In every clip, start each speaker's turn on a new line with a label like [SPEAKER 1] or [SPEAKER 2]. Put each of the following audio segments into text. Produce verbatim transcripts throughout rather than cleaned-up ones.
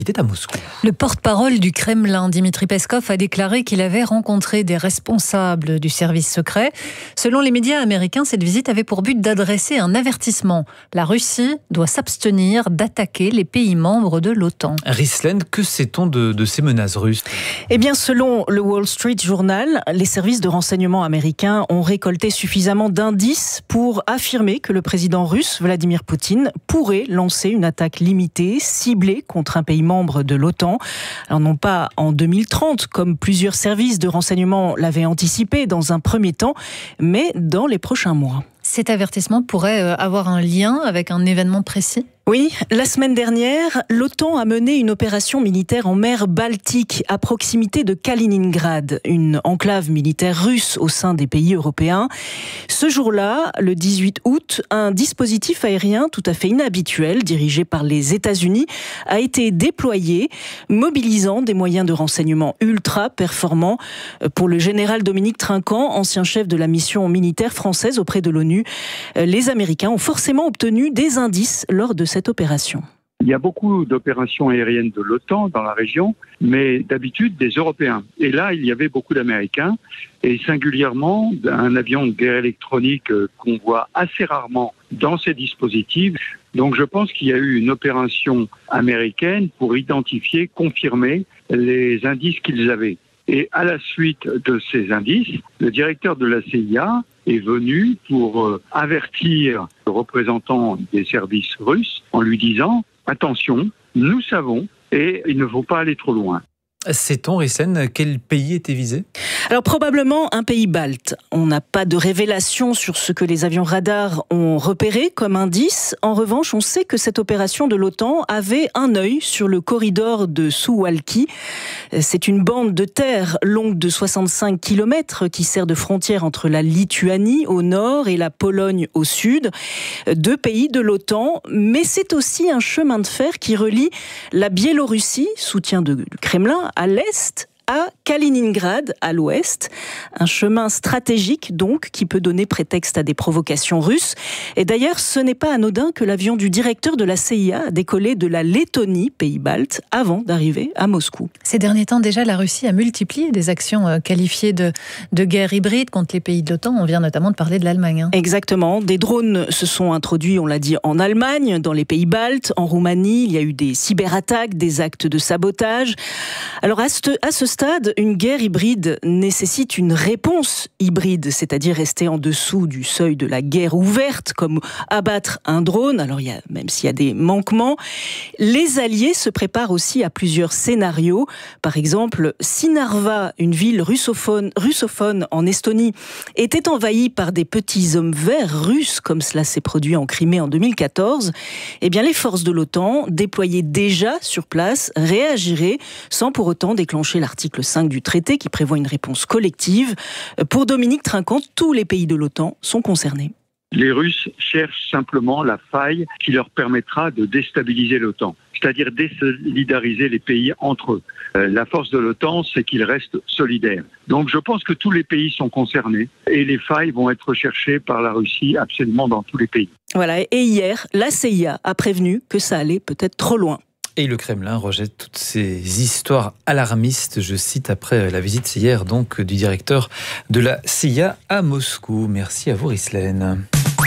[SPEAKER 1] était à Moscou.
[SPEAKER 2] Le porte-parole du Kremlin, Dmitri Peskov, a déclaré qu'il avait rencontré des responsables du service secret. Selon les médias américains, cette visite avait pour but d'adresser un avertissement. La Russie doit s'abstenir d'attaquer les pays membres de l'OTAN.
[SPEAKER 1] Rislaine, que sait-on de, de ces menaces russes ?
[SPEAKER 3] Eh bien, selon le Wall Street Journal, les services de renseignement américains ont récolté suffisamment d'indices pour affirmer que le président russe, Vladimir Poutine, pourrait lancer une attaque limitée, ciblée contre un pays membre de l'OTAN. Alors non pas en deux mille trente, comme plusieurs services de renseignement l'avaient anticipé dans un premier temps, mais dans les prochains mois.
[SPEAKER 2] Cet avertissement pourrait avoir un lien avec un événement précis ?
[SPEAKER 3] Oui, la semaine dernière, l'OTAN a mené une opération militaire en mer Baltique, à proximité de Kaliningrad, une enclave militaire russe au sein des pays européens. Ce jour-là, le dix-huit août, un dispositif aérien tout à fait inhabituel, dirigé par les États-Unis, a été déployé, mobilisant des moyens de renseignement ultra performants. Pour le général Dominique Trinquant, ancien chef de la mission militaire française auprès de l'ONU, les Américains ont forcément obtenu des indices lors de cette opération.
[SPEAKER 4] Il y a beaucoup d'opérations aériennes de l'OTAN dans la région, mais d'habitude des Européens. Et là, il y avait beaucoup d'Américains, et singulièrement un avion de guerre électronique qu'on voit assez rarement dans ces dispositifs. Donc je pense qu'il y a eu une opération américaine pour identifier, confirmer les indices qu'ils avaient. Et à la suite de ces indices, le directeur de la C I A est venu pour euh, avertir le représentant des services russes en lui disant « Attention, nous savons et il ne faut pas aller trop loin ».
[SPEAKER 1] Sait-on, Rislaine, quel pays était visé ?
[SPEAKER 3] Alors probablement un pays balte. On n'a pas de révélation sur ce que les avions radars ont repéré comme indice. En revanche, on sait que cette opération de l'OTAN avait un œil sur le corridor de Suwałki. C'est une bande de terre longue de soixante-cinq kilomètres qui sert de frontière entre la Lituanie au nord et la Pologne au sud. Deux pays de l'OTAN, mais c'est aussi un chemin de fer qui relie la Biélorussie, soutien du Kremlin, à l'est, à Kaliningrad, à l'ouest. Un chemin stratégique, donc, qui peut donner prétexte à des provocations russes. Et d'ailleurs, ce n'est pas anodin que l'avion du directeur de la C I A a décollé de la Lettonie, pays balte, avant d'arriver à Moscou.
[SPEAKER 2] Ces derniers temps, déjà, la Russie a multiplié des actions qualifiées de, de guerre hybride contre les pays de l'OTAN. On vient notamment de parler de l'Allemagne. Hein.
[SPEAKER 3] Exactement. Des drones se sont introduits, on l'a dit, en Allemagne, dans les pays baltes, en Roumanie. Il y a eu des cyberattaques, des actes de sabotage. Alors, à ce, à ce stade, une guerre hybride nécessite une réponse hybride, c'est-à-dire rester en dessous du seuil de la guerre ouverte, comme abattre un drone. Alors, il y a, même s'il y a des manquements, les alliés se préparent aussi à plusieurs scénarios. Par exemple, si Narva, une ville russophone, russophone en Estonie, était envahie par des petits hommes verts russes, comme cela s'est produit en Crimée en deux mille quatorze, eh bien, les forces de l'OTAN, déployées déjà sur place, réagiraient sans pour autant déclencher l'article cinq du traité qui prévoit une réponse collective. Pour Dominique Trinquant, tous les pays de l'OTAN sont concernés.
[SPEAKER 4] Les Russes cherchent simplement la faille qui leur permettra de déstabiliser l'OTAN, c'est-à-dire désolidariser les pays entre eux. Euh, la force de l'OTAN, c'est qu'ils restent solidaires. Donc je pense que tous les pays sont concernés et les failles vont être recherchées par la Russie absolument dans tous les pays.
[SPEAKER 3] Voilà, et hier, la C I A a prévenu que ça allait peut-être trop loin.
[SPEAKER 1] Et le Kremlin rejette toutes ces histoires alarmistes, je cite, après la visite hier donc du directeur de la C I A à Moscou. Merci à vous, Rislaine.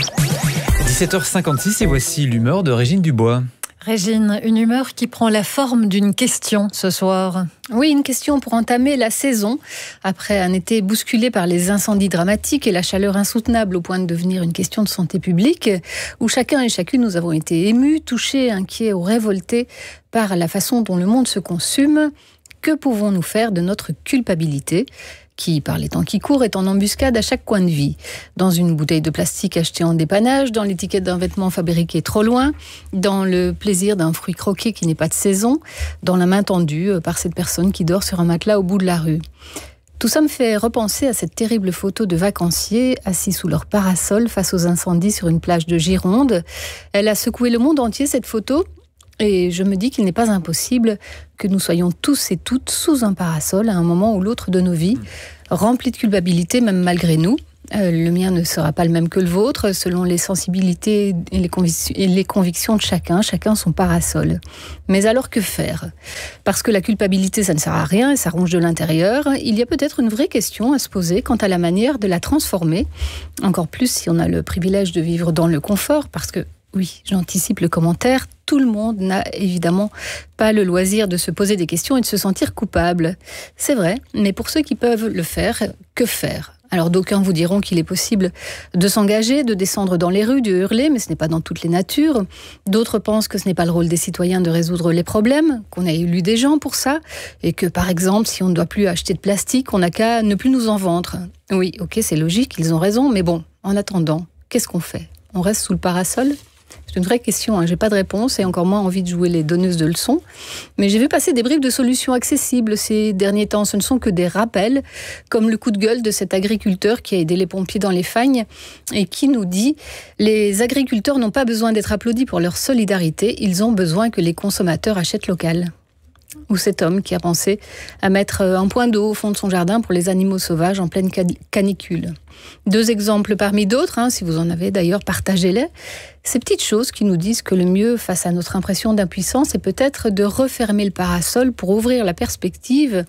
[SPEAKER 1] dix-sept heures cinquante-six et voici l'humeur de Régine Dubois.
[SPEAKER 2] Régine, une humeur qui prend la forme d'une question ce soir.
[SPEAKER 5] Oui, une question pour entamer la saison. Après un été bousculé par les incendies dramatiques et la chaleur insoutenable au point de devenir une question de santé publique, où chacun et chacune nous avons été émus, touchés, inquiets ou révoltés par la façon dont le monde se consume, que pouvons-nous faire de notre culpabilité ? Qui, par les temps qui courent, est en embuscade à chaque coin de vie. Dans une bouteille de plastique achetée en dépannage, dans l'étiquette d'un vêtement fabriqué trop loin, dans le plaisir d'un fruit croqué qui n'est pas de saison, dans la main tendue par cette personne qui dort sur un matelas au bout de la rue. Tout ça me fait repenser à cette terrible photo de vacanciers assis sous leur parasol face aux incendies sur une plage de Gironde. Elle a secoué le monde entier, cette photo. Et je me dis qu'il n'est pas impossible que nous soyons tous et toutes sous un parasol à un moment ou l'autre de nos vies, remplis de culpabilité même malgré nous, Euh, le mien ne sera pas le même que le vôtre, selon les sensibilités et les, convic- et les convictions de chacun, chacun son parasol. Mais alors que faire ? Parce que la culpabilité, ça ne sert à rien et ça ronge de l'intérieur, il y a peut-être une vraie question à se poser quant à la manière de la transformer, encore plus si on a le privilège de vivre dans le confort, parce que oui, j'anticipe le commentaire, tout le monde n'a évidemment pas le loisir de se poser des questions et de se sentir coupable. C'est vrai, mais pour ceux qui peuvent le faire, que faire ? Alors d'aucuns vous diront qu'il est possible de s'engager, de descendre dans les rues, de hurler, mais ce n'est pas dans toutes les natures. D'autres pensent que ce n'est pas le rôle des citoyens de résoudre les problèmes, qu'on a élu des gens pour ça, et que par exemple, si on ne doit plus acheter de plastique, on n'a qu'à ne plus nous en vendre. Oui, ok, c'est logique, ils ont raison, mais bon, en attendant, qu'est-ce qu'on fait ? On reste sous le parasol ? C'est une vraie question, hein. J'ai pas de réponse et encore moins envie de jouer les donneuses de leçons. Mais j'ai vu passer des bribes de solutions accessibles ces derniers temps. Ce ne sont que des rappels, comme le coup de gueule de cet agriculteur qui a aidé les pompiers dans les fagnes et qui nous dit « Les agriculteurs n'ont pas besoin d'être applaudis pour leur solidarité, ils ont besoin que les consommateurs achètent local ». Ou cet homme qui a pensé à mettre un point d'eau au fond de son jardin pour les animaux sauvages en pleine canicule. Deux exemples parmi d'autres, hein, si vous en avez d'ailleurs, partagez-les. Ces petites choses qui nous disent que le mieux face à notre impression d'impuissance est peut-être de refermer le parasol pour ouvrir la perspective,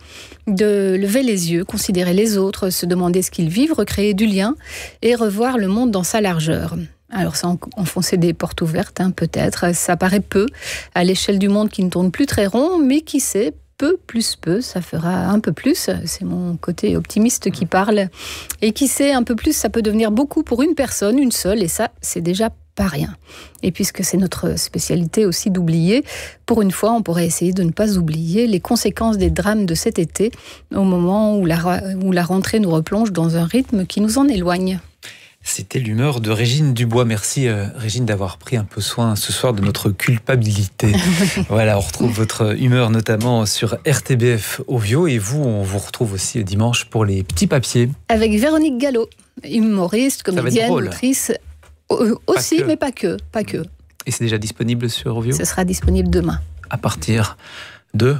[SPEAKER 5] de lever les yeux, considérer les autres, se demander ce qu'ils vivent, recréer du lien et revoir le monde dans sa largeur. Alors ça, enfoncer des portes ouvertes, hein, peut-être. Ça paraît peu à l'échelle du monde qui ne tourne plus très rond, mais qui sait, peu plus peu, ça fera un peu plus. C'est mon côté optimiste qui parle. Et qui sait, un peu plus, ça peut devenir beaucoup pour une personne, une seule, et ça, c'est déjà pas rien. Et puisque c'est notre spécialité aussi d'oublier, pour une fois, on pourrait essayer de ne pas oublier les conséquences des drames de cet été, au moment où la, où la rentrée nous replonge dans un rythme qui nous en éloigne.
[SPEAKER 1] C'était l'humeur de Régine Dubois. Merci euh, Régine d'avoir pris un peu soin ce soir de notre culpabilité. Voilà, on retrouve votre humeur notamment sur R T B F Ovio et vous, on vous retrouve aussi dimanche pour les petits papiers.
[SPEAKER 5] Avec Véronique Gallo, humoriste, comédienne, autrice, euh, aussi, pas mais pas que, pas que.
[SPEAKER 1] Et c'est déjà disponible sur Ovio ?
[SPEAKER 5] Ce sera disponible demain.
[SPEAKER 1] À partir de...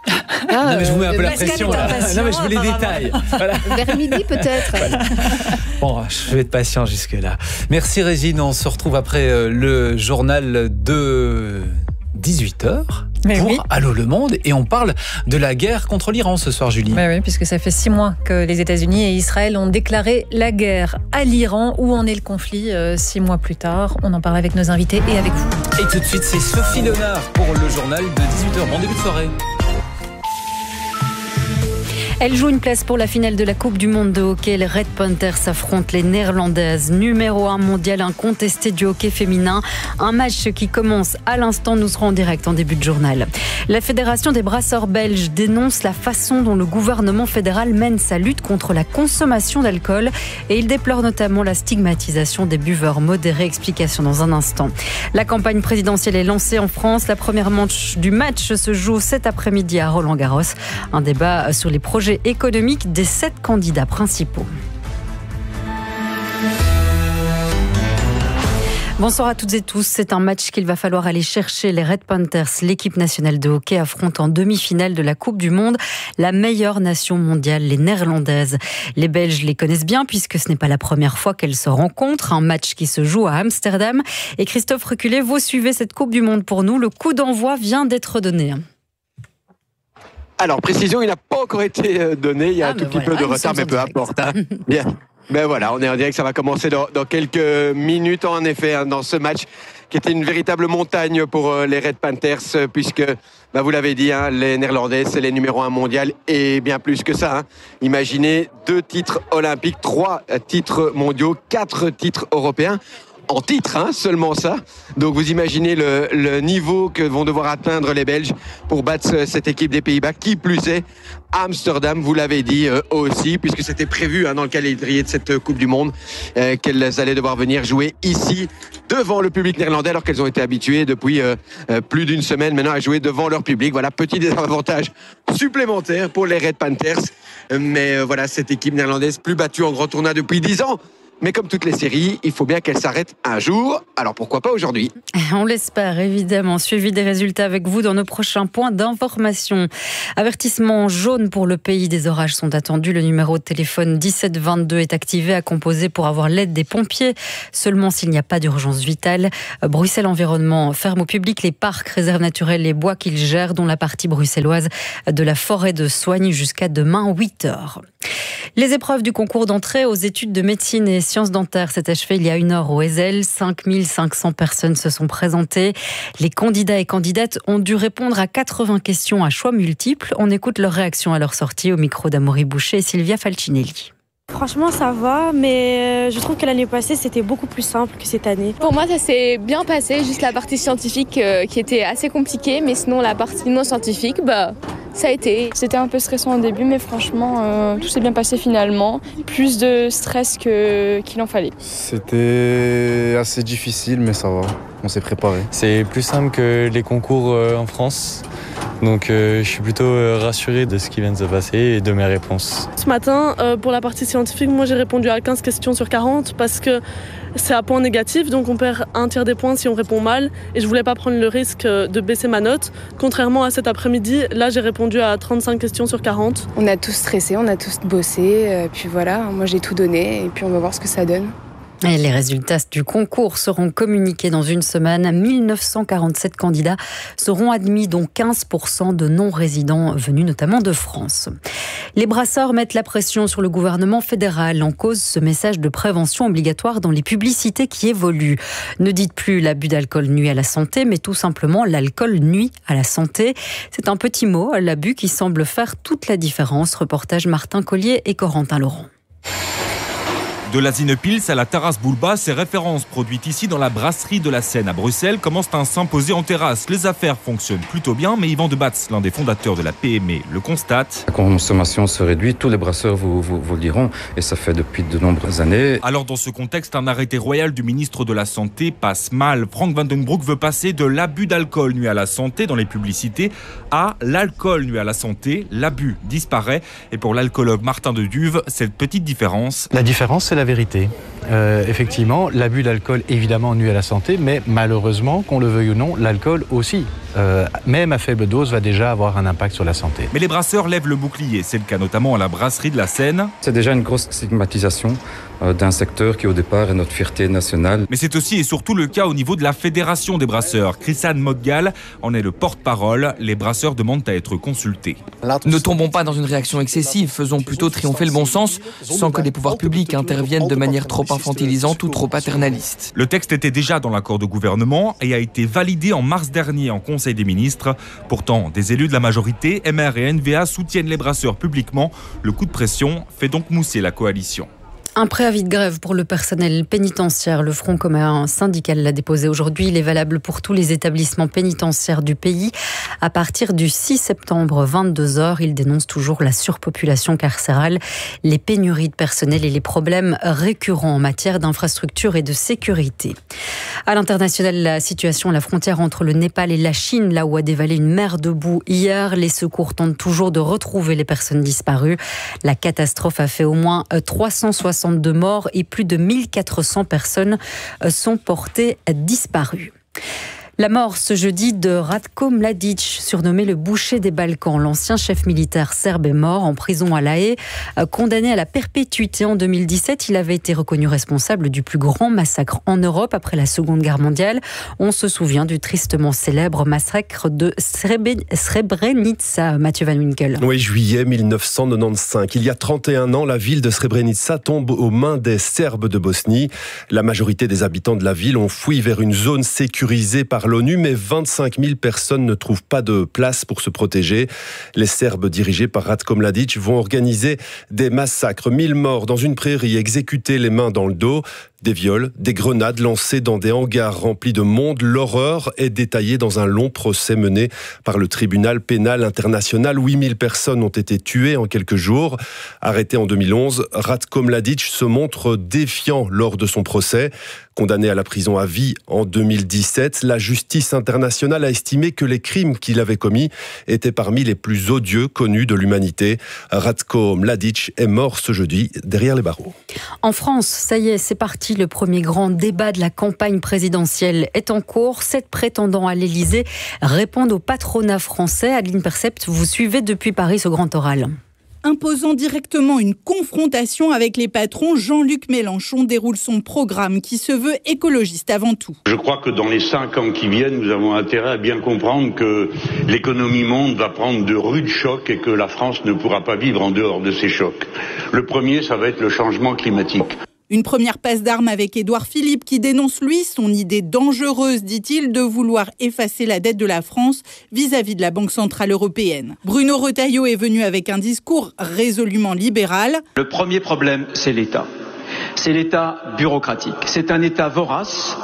[SPEAKER 1] Ah, non mais je vous mets un peu la pression là. Non mais je veux les détails. Voilà.
[SPEAKER 5] Vers midi peut-être.
[SPEAKER 1] Voilà. Bon, je vais être patient jusque là. Merci Régine, on se retrouve après le journal de dix-huit heures pour oui. Allô le Monde et on parle de la guerre contre l'Iran ce soir, Julie.
[SPEAKER 2] Bah oui, puisque ça fait six mois que les États-Unis et Israël ont déclaré la guerre à l'Iran. Où en est le conflit euh, six mois plus tard ? On en parle avec nos invités et avec vous.
[SPEAKER 1] Et tout de suite, c'est Sophie Léonard pour le journal de dix-huit heures. Bon début de soirée.
[SPEAKER 6] Elle joue une place pour la finale de la Coupe du Monde de hockey. Les Red Panthers affrontent les Néerlandaises, numéro un mondial incontesté du hockey féminin. Un match qui commence à l'instant. Nous serons en direct en début de journal. La Fédération des brasseurs belges dénonce la façon dont le gouvernement fédéral mène sa lutte contre la consommation d'alcool et il déplore notamment la stigmatisation des buveurs modérés. Explication dans un instant. La campagne présidentielle est lancée en France. La première manche du match se joue cet après-midi à Roland-Garros. Un débat sur les projets économique des sept candidats principaux. Bonsoir à toutes et tous. C'est un match qu'il va falloir aller chercher. Les Red Panthers, l'équipe nationale de hockey, affronte en demi-finale de la Coupe du Monde la meilleure nation mondiale, les Néerlandaises. Les Belges les connaissent bien puisque ce n'est pas la première fois qu'elles se rencontrent. Un match qui se joue à Amsterdam. Et Christophe Reculé, vous suivez cette Coupe du Monde pour nous. Le coup d'envoi vient d'être donné.
[SPEAKER 7] Alors, précision, il n'a pas encore été donné. Il y a ah, un tout petit voilà. peu de ah, retard, mais peu importe. Hein. Bien. Ben voilà, on est en direct. Ça va commencer dans, dans quelques minutes, en effet, hein, dans ce match qui était une véritable montagne pour les Red Panthers, puisque, ben vous l'avez dit, hein, les Néerlandais, c'est les numéro un mondial et bien plus que ça. Hein. Imaginez deux titres olympiques, trois titres mondiaux, quatre titres européens. En titre, hein, seulement ça. Donc vous imaginez le, le niveau que vont devoir atteindre les Belges pour battre cette équipe des Pays-Bas. Qui plus est, Amsterdam, vous l'avez dit euh, aussi, puisque c'était prévu hein, dans le calendrier de cette Coupe du Monde, euh, qu'elles allaient devoir venir jouer ici, devant le public néerlandais, alors qu'elles ont été habituées depuis euh, euh, plus d'une semaine maintenant à jouer devant leur public. Voilà, petit désavantage supplémentaire pour les Red Panthers. Euh, mais euh, voilà, cette équipe néerlandaise plus battue en grand tournoi depuis dix ans. Mais comme toutes les séries, il faut bien qu'elles s'arrêtent un jour. Alors pourquoi pas aujourd'hui ?
[SPEAKER 6] On l'espère, évidemment. Suivi des résultats avec vous dans nos prochains points d'information. Avertissement jaune pour le pays. Des orages sont attendus. Le numéro de téléphone dix-sept vingt-deux est activé à composer pour avoir l'aide des pompiers. Seulement s'il n'y a pas d'urgence vitale. Bruxelles Environnement ferme au public les parcs, réserves naturelles et bois qu'il gère, dont la partie bruxelloise de la forêt de Soignes jusqu'à demain huit heures. Les épreuves du concours d'entrée aux études de médecine et sciences dentaires s'est achevé il y a une heure au Ezel. cinq mille cinq cents personnes se sont présentées. Les candidats et candidates ont dû répondre à quatre-vingts questions à choix multiples. On écoute leur réaction à leur sortie au micro d'Amaury Boucher et Sylvia Falcinelli.
[SPEAKER 8] Franchement, ça va, mais je trouve que l'année passée, c'était beaucoup plus simple que cette année.
[SPEAKER 9] Pour moi, ça s'est bien passé, juste la partie scientifique euh, qui était assez compliquée, mais sinon, la partie non scientifique, bah, ça a été.
[SPEAKER 10] C'était un peu stressant au début, mais franchement, euh, tout s'est bien passé finalement. Plus de stress que, qu'il en fallait.
[SPEAKER 11] C'était assez difficile, mais ça va, on s'est préparé.
[SPEAKER 12] C'est plus simple que les concours euh, en France. Donc euh, je suis plutôt euh, rassuré de ce qui vient de se passer et de mes réponses.
[SPEAKER 13] Ce matin, euh, pour la partie scientifique, moi j'ai répondu à quinze questions sur quarante parce que c'est à point négatif, donc on perd un tiers des points si on répond mal. Et je voulais pas prendre le risque de baisser ma note. Contrairement à cet après-midi, là j'ai répondu à trente-cinq questions sur quarante.
[SPEAKER 10] On a tous stressé, on a tous bossé, euh, puis voilà, moi j'ai tout donné et puis on va voir ce que ça donne.
[SPEAKER 6] Et les résultats du concours seront communiqués dans une semaine. mille neuf cent quarante-sept candidats seront admis, dont quinze pour cent de non-résidents venus notamment de France. Les brasseurs mettent la pression sur le gouvernement fédéral. En cause, ce message de prévention obligatoire dans les publicités qui évoluent. Ne dites plus l'abus d'alcool nuit à la santé, mais tout simplement l'alcool nuit à la santé. C'est un petit mot, l'abus, qui semble faire toute la différence. Reportage Martin Collier et Corentin Laurent.
[SPEAKER 14] De la Zinepils à la Taras Bulba, ces références produites ici dans la brasserie de la Seine à Bruxelles commencent à s'imposer en terrasse. Les affaires fonctionnent plutôt bien, mais Yvan de Batz, l'un des fondateurs de la P M E, le constate.
[SPEAKER 15] La consommation se réduit, tous les brasseurs vous, vous, vous le diront, et ça fait depuis de nombreuses années.
[SPEAKER 14] Alors dans ce contexte, un arrêté royal du ministre de la Santé passe mal. Frank Vandenbroek veut passer de l'abus d'alcool nuit à la santé dans les publicités à l'alcool nuit à la santé. L'abus disparaît. Et pour l'alcoologue Martin de Duve, cette petite différence...
[SPEAKER 16] La différence, c'est la vérité. Euh, effectivement, l'abus d'alcool évidemment nuit à la santé, mais malheureusement, qu'on le veuille ou non, l'alcool aussi, euh, même à faible dose, va déjà avoir un impact sur la santé.
[SPEAKER 14] Mais les brasseurs lèvent le bouclier. C'est le cas notamment à la brasserie de la Seine.
[SPEAKER 15] C'est déjà une grosse stigmatisation euh, d'un secteur qui au départ est notre fierté nationale.
[SPEAKER 14] Mais c'est aussi et surtout le cas au niveau de la Fédération des brasseurs. Chrisanne Modgal en est le porte-parole. Les brasseurs demandent à être consultés.
[SPEAKER 17] Ne tombons pas dans une réaction excessive, faisons plutôt triompher le bon sens sans que les pouvoirs publics interviennent de manière trop infantilisante ou trop paternaliste.
[SPEAKER 14] Le texte était déjà dans l'accord de gouvernement et a été validé en mars dernier en Conseil des ministres. Pourtant, des élus de la majorité, M R et N V A, soutiennent les brasseurs publiquement. Le coup de pression fait donc mousser la coalition.
[SPEAKER 6] Un préavis de grève pour le personnel pénitentiaire. Le Front commun syndical l'a déposé aujourd'hui. Il est valable pour tous les établissements pénitentiaires du pays. À partir du six septembre, vingt-deux heures, il dénonce toujours la surpopulation carcérale, les pénuries de personnel et les problèmes récurrents en matière d'infrastructure et de sécurité. À l'international, la situation à la frontière entre le Népal et la Chine, là où a dévalé une mer de boue hier, les secours tentent toujours de retrouver les personnes disparues. La catastrophe a fait au moins trois cent soixante de morts et plus de mille quatre cents personnes sont portées disparues. La mort ce jeudi de Ratko Mladic, surnommé le boucher des Balkans. L'ancien chef militaire serbe est mort en prison à La Haye. Condamné à la perpétuité en deux mille dix-sept, il avait été reconnu responsable du plus grand massacre en Europe après la Seconde Guerre mondiale. On se souvient du tristement célèbre massacre de Srebrenica. Mathieu Van Winkel.
[SPEAKER 18] Oui, juillet mille neuf cent quatre-vingt-quinze. Il y a trente et un ans, la ville de Srebrenica tombe aux mains des Serbes de Bosnie. La majorité des habitants de la ville ont fui vers une zone sécurisée par l'ONU, mais vingt-cinq mille personnes ne trouvent pas de place pour se protéger. Les Serbes, dirigés par Ratko Mladic, vont organiser des massacres. mille morts dans une prairie, exécutés les mains dans le dos. Des viols, des grenades lancées dans des hangars remplis de monde. L'horreur est détaillée dans un long procès mené par le tribunal pénal international. huit mille personnes ont été tuées en quelques jours. Arrêté en deux mille onze, Ratko Mladic se montre défiant lors de son procès. Condamné à la prison à vie en deux mille dix-sept, la justice internationale a estimé que les crimes qu'il avait commis étaient parmi les plus odieux connus de l'humanité. Ratko Mladic est mort ce jeudi derrière les barreaux.
[SPEAKER 6] En France, ça y est, c'est parti. Le premier grand débat de la campagne présidentielle est en cours. Sept prétendants à l'Élysée répondent au patronat français. Adeline Percept, vous suivez depuis Paris ce grand oral.
[SPEAKER 19] Imposant directement une confrontation avec les patrons, Jean-Luc Mélenchon déroule son programme qui se veut écologiste avant tout.
[SPEAKER 20] Je crois que dans les cinq ans qui viennent, nous avons intérêt à bien comprendre que l'économie monde va prendre de rudes chocs et que la France ne pourra pas vivre en dehors de ces chocs. Le premier, ça va être le changement climatique.
[SPEAKER 19] Une première passe d'armes avec Édouard Philippe qui dénonce, lui, son idée dangereuse, dit-il, de vouloir effacer la dette de la France vis-à-vis de la Banque Centrale Européenne. Bruno Retailleau est venu avec un discours résolument libéral.
[SPEAKER 21] Le premier problème, c'est l'État. C'est l'État bureaucratique. C'est un État vorace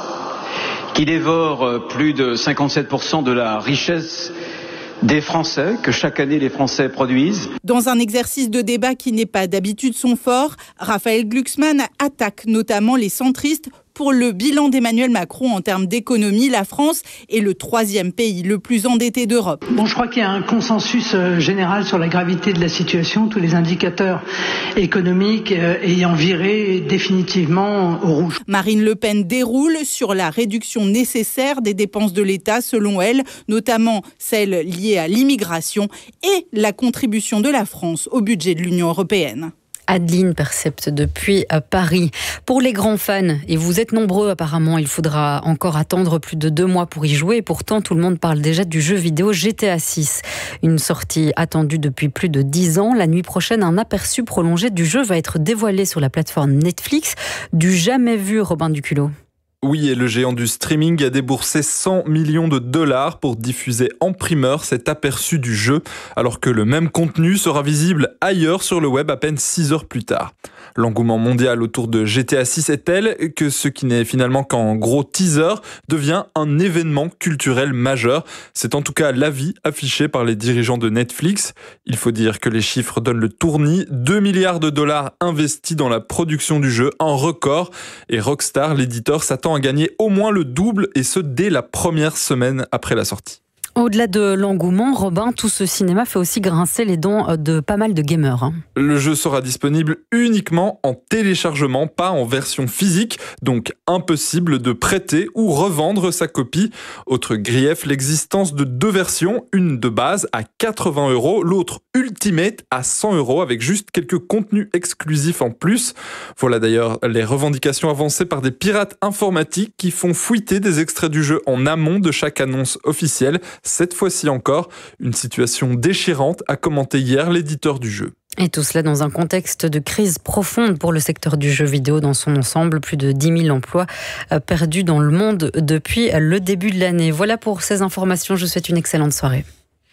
[SPEAKER 21] qui dévore plus de cinquante-sept pour cent de la richesse des Français, que chaque année les Français produisent.
[SPEAKER 19] Dans un exercice de débat qui n'est pas d'habitude son fort, Raphaël Glucksmann attaque notamment les centristes. Pour le bilan d'Emmanuel Macron en termes d'économie, la France est le troisième pays le plus endetté d'Europe.
[SPEAKER 22] Bon, je crois qu'il y a un consensus général sur la gravité de la situation, tous les indicateurs économiques ayant viré définitivement au rouge.
[SPEAKER 19] Marine Le Pen déroule sur la réduction nécessaire des dépenses de l'État, selon elle, notamment celles liées à l'immigration et la contribution de la France au budget de l'Union européenne.
[SPEAKER 6] Adeline Percept depuis Paris. Pour les grands fans, et vous êtes nombreux apparemment, il faudra encore attendre plus de deux mois pour y jouer. Et pourtant, tout le monde parle déjà du jeu vidéo G T A six. Une sortie attendue depuis plus de dix ans. La nuit prochaine, un aperçu prolongé du jeu va être dévoilé sur la plateforme Netflix. Du jamais vu, Robin Duculot.
[SPEAKER 23] Oui, et le géant du streaming a déboursé cent millions de dollars pour diffuser en primeur cet aperçu du jeu, alors que le même contenu sera visible ailleurs sur le web à peine six heures plus tard. L'engouement mondial autour de G T A six est tel que ce qui n'est finalement qu'en gros teaser devient un événement culturel majeur. C'est en tout cas l'avis affiché par les dirigeants de Netflix. Il faut dire que les chiffres donnent le tournis. deux milliards de dollars investis dans la production du jeu, un record. Et Rockstar, l'éditeur, s'attend à gagner au moins le double, et ce dès la première semaine après la sortie.
[SPEAKER 6] Au-delà de l'engouement, Robin, tout ce cinéma fait aussi grincer les dents de pas mal de gamers. Hein.
[SPEAKER 23] Le jeu sera disponible uniquement en téléchargement, pas en version physique, donc impossible de prêter ou revendre sa copie. Autre grief, l'existence de deux versions, une de base à quatre-vingts euros, l'autre Ultimate à cent euros, avec juste quelques contenus exclusifs en plus. Voilà d'ailleurs les revendications avancées par des pirates informatiques qui font fuiter des extraits du jeu en amont de chaque annonce officielle. Cette fois-ci encore, une situation déchirante, a commenté hier l'éditeur du jeu.
[SPEAKER 6] Et tout cela dans un contexte de crise profonde pour le secteur du jeu vidéo dans son ensemble. Plus de dix mille emplois perdus dans le monde depuis le début de l'année. Voilà pour ces informations. Je vous souhaite une excellente soirée.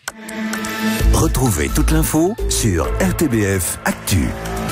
[SPEAKER 24] Retrouvez toute l'info sur R T B F Actu.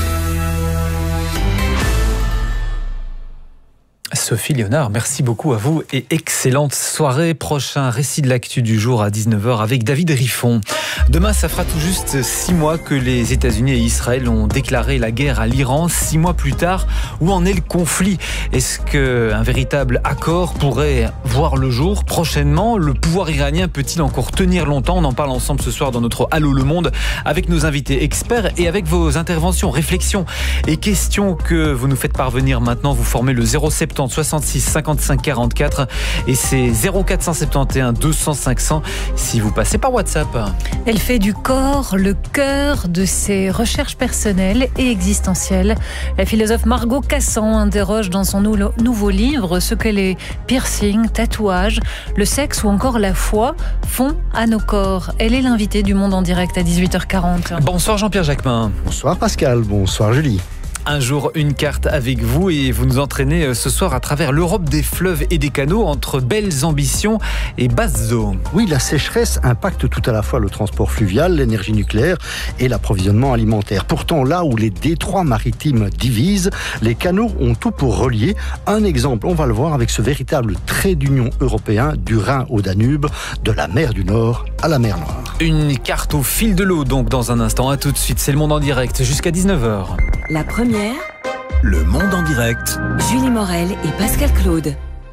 [SPEAKER 1] Sophie Léonard, merci beaucoup à vous et excellente soirée. Prochain récit de l'actu du jour à dix-neuf heures avec David Riffon. Demain, ça fera tout juste six mois que les États-Unis et Israël ont déclaré la guerre à l'Iran. Six mois plus tard, où en est le conflit? Est-ce qu'un véritable accord pourrait voir le jour prochainement? Le pouvoir iranien peut-il encore tenir longtemps? On en parle ensemble ce soir dans notre Allô le Monde avec nos invités experts et avec vos interventions, réflexions et questions que vous nous faites parvenir maintenant. Vous formez le zéro sept zéro soixante-six cinquante-cinq quarante-quatre et c'est zéro quatre cent soixante et onze deux cents cinq cents si vous passez par WhatsApp.
[SPEAKER 2] Elle fait du corps le cœur de ses recherches personnelles et existentielles. La philosophe Margot Cassan interroge dans son nou- nouveau livre ce que les piercings, tatouages, le sexe ou encore la foi font à nos corps. Elle est l'invitée du Monde en direct à dix-huit heures quarante.
[SPEAKER 1] Bonsoir Jean-Pierre Jacquemin.
[SPEAKER 25] Bonsoir Pascal, bonsoir Julie.
[SPEAKER 1] Un jour, une carte avec vous et vous nous entraînez ce soir à travers l'Europe des fleuves et des canaux entre belles ambitions et basses eaux.
[SPEAKER 3] Oui, la sécheresse impacte tout à la fois le transport fluvial, l'énergie nucléaire et l'approvisionnement alimentaire. Pourtant, là où les détroits maritimes divisent, les canaux ont tout pour relier. Un exemple, on va le voir avec ce véritable trait d'union européen du Rhin au Danube, de la mer du Nord à la mer Noire.
[SPEAKER 1] Une carte au fil de l'eau donc dans un instant. À tout de suite, c'est Le Monde en direct jusqu'à dix-neuf heures.
[SPEAKER 4] La première,
[SPEAKER 24] Le Monde en direct.
[SPEAKER 4] Julie Morel et Pascal Claude.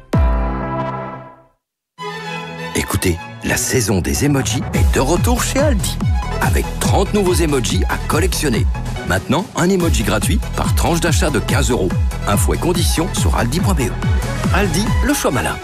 [SPEAKER 5] Écoutez, la saison des emojis est de retour chez Aldi. Avec trente nouveaux emojis à collectionner. Maintenant, un emoji gratuit par tranche d'achat de quinze euros. Infos et conditions sur aldi point b e. Aldi, le choix malin.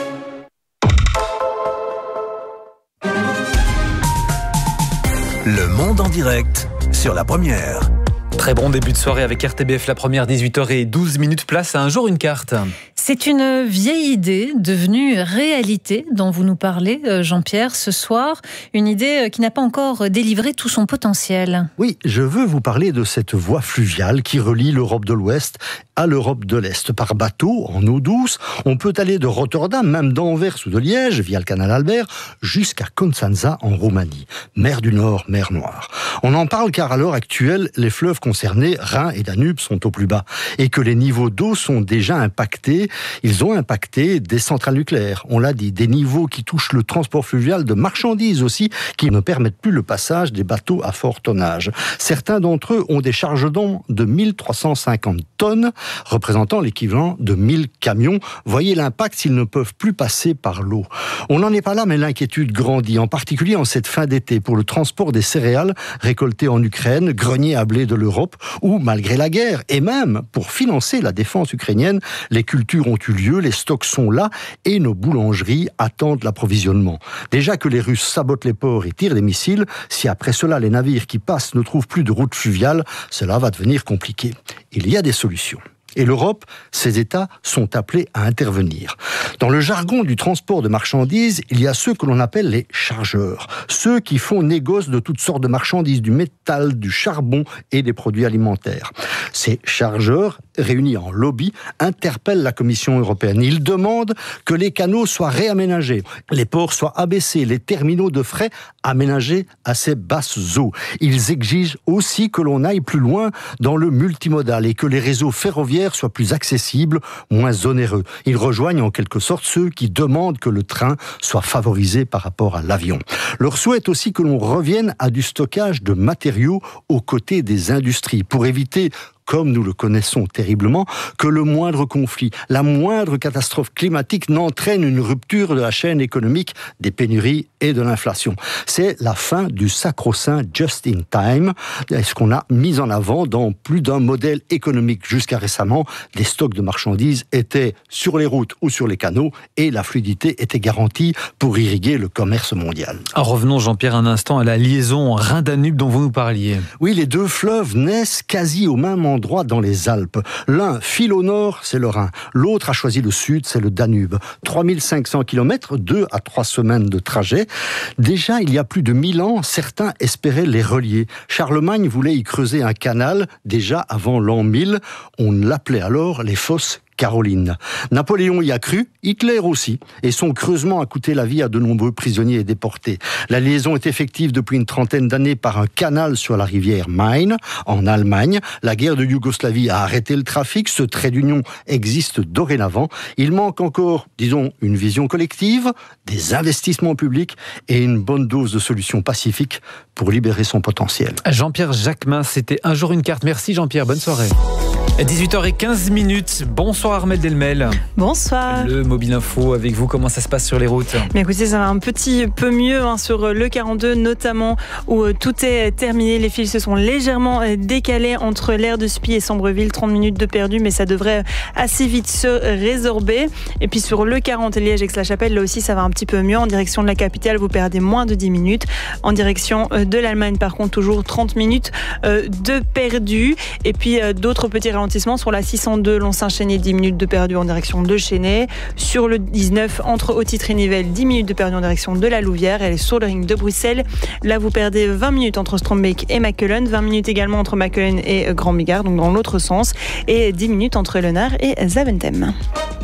[SPEAKER 24] Le Monde en direct sur la première.
[SPEAKER 1] Très bon début de soirée avec R T B F, la première, dix-huit heures douze minutes, place à Un jour une carte.
[SPEAKER 2] C'est une vieille idée devenue réalité dont vous nous parlez, Jean-Pierre, ce soir. Une idée qui n'a pas encore délivré tout son potentiel.
[SPEAKER 3] Oui, je veux vous parler de cette voie fluviale qui relie l'Europe de l'Ouest à l'Europe de l'Est. Par bateau, en eau douce, on peut aller de Rotterdam, même d'Anvers ou de Liège, via le canal Albert, jusqu'à Constanța en Roumanie. Mer du Nord, mer Noire. On en parle car à l'heure actuelle, les fleuves concernés, Rhin et Danube, sont au plus bas. Et que les niveaux d'eau sont déjà impactés. Ils ont impacté des centrales nucléaires, on l'a dit, des niveaux qui touchent le transport fluvial de marchandises aussi, qui ne permettent plus le passage des bateaux à fort tonnage. Certains d'entre eux ont des charges d'eau de mille trois cent cinquante tonnes, représentant l'équivalent de mille camions. Voyez l'impact s'ils ne peuvent plus passer par l'eau. On n'en est pas là, mais l'inquiétude grandit, en particulier en cette fin d'été, pour le transport des céréales récoltées en Ukraine, grenier à blé de l'Europe, où, malgré la guerre, et même pour financer la défense ukrainienne, les cultures ont eu lieu, les stocks sont là, et nos boulangeries attendent l'approvisionnement. Déjà que les Russes sabotent les ports et tirent des missiles, si après cela les navires qui passent ne trouvent plus de route fluviale, cela va devenir compliqué. Il y a des solutions. Et l'Europe, ses États sont appelés à intervenir. Dans le jargon du transport de marchandises, il y a ceux que l'on appelle les chargeurs. Ceux qui font négoce de toutes sortes de marchandises, du métal, du charbon et des produits alimentaires. Ces chargeurs, réunis en lobby, interpellent la Commission européenne. Ils demandent que les canaux soient réaménagés, les ports soient abaissés, les terminaux de fret aménagés à ces basses eaux. Ils exigent aussi que l'on aille plus loin dans le multimodal et que les réseaux ferroviaires soient plus accessibles, moins onéreux. Ils rejoignent en quelque sorte ceux qui demandent que le train soit favorisé par rapport à l'avion. Leur souhait est aussi que l'on revienne à du stockage de matériaux aux côtés des industries pour éviter, comme nous le connaissons terriblement, que le moindre conflit, la moindre catastrophe climatique n'entraîne une rupture de la chaîne économique, des pénuries et de l'inflation. C'est la fin du sacro-saint just in time, ce qu'on a mis en avant dans plus d'un modèle économique. Jusqu'à récemment, les stocks de marchandises étaient sur les routes ou sur les canaux et la fluidité était garantie pour irriguer le commerce mondial.
[SPEAKER 1] En revenons, Jean-Pierre, un instant à la liaison Rhin-Danube dont vous nous parliez.
[SPEAKER 3] Oui, les deux fleuves naissent quasi au même endroit dans les Alpes. L'un file au nord, c'est le Rhin. L'autre a choisi le sud, c'est le Danube. trois mille cinq cents kilomètres, deux à trois semaines de trajet. Déjà, il y a plus de mille ans, certains espéraient les relier. Charlemagne voulait y creuser un canal, déjà avant l'an mille. On l'appelait alors les fosses Caroline. Napoléon y a cru, Hitler aussi, et son creusement a coûté la vie à de nombreux prisonniers et déportés. La liaison est effective depuis une trentaine d'années par un canal sur la rivière Main, en Allemagne. La guerre de Yougoslavie a arrêté le trafic, ce trait d'union existe dorénavant. Il manque encore, disons, une vision collective, des investissements publics et une bonne dose de solutions pacifiques pour libérer son potentiel.
[SPEAKER 1] Jean-Pierre Jacquemin, c'était Un jour une carte. Merci Jean-Pierre, bonne soirée. dix-huit heures quinze minutes. Bonsoir Armelle Delmel.
[SPEAKER 7] Bonsoir.
[SPEAKER 1] Le Mobile Info avec vous, comment ça se passe sur les routes?
[SPEAKER 7] Mais écoutez, ça va un petit peu mieux hein, sur le quarante-deux notamment où euh, tout est terminé. Les fils se sont légèrement euh, décalés entre l'aire de Spie et Sambreville. trente minutes de perdu, mais ça devrait assez vite se résorber. Et puis sur le quarante Liège-Aix-la-Chapelle, là aussi ça va un petit peu mieux. En direction de la capitale, vous perdez moins de dix minutes. En direction euh, de l'Allemagne, par contre, toujours trente minutes euh, de perdu. Et puis euh, d'autres petits ralentissements sur la six cent deux Lons-Saint-Chénier, dix minutes de perdu en direction de Chénet. Sur le dix-neuf entre Haute-Titre et Nivelles, dix minutes de perdu en direction de la Louvière. Et sur le ring de Bruxelles, là vous perdez vingt minutes entre Strombeek et Mackelen, vingt minutes également entre Mackelen et Grand Bigard, donc dans l'autre sens, et dix minutes entre Elenard et Zaventem.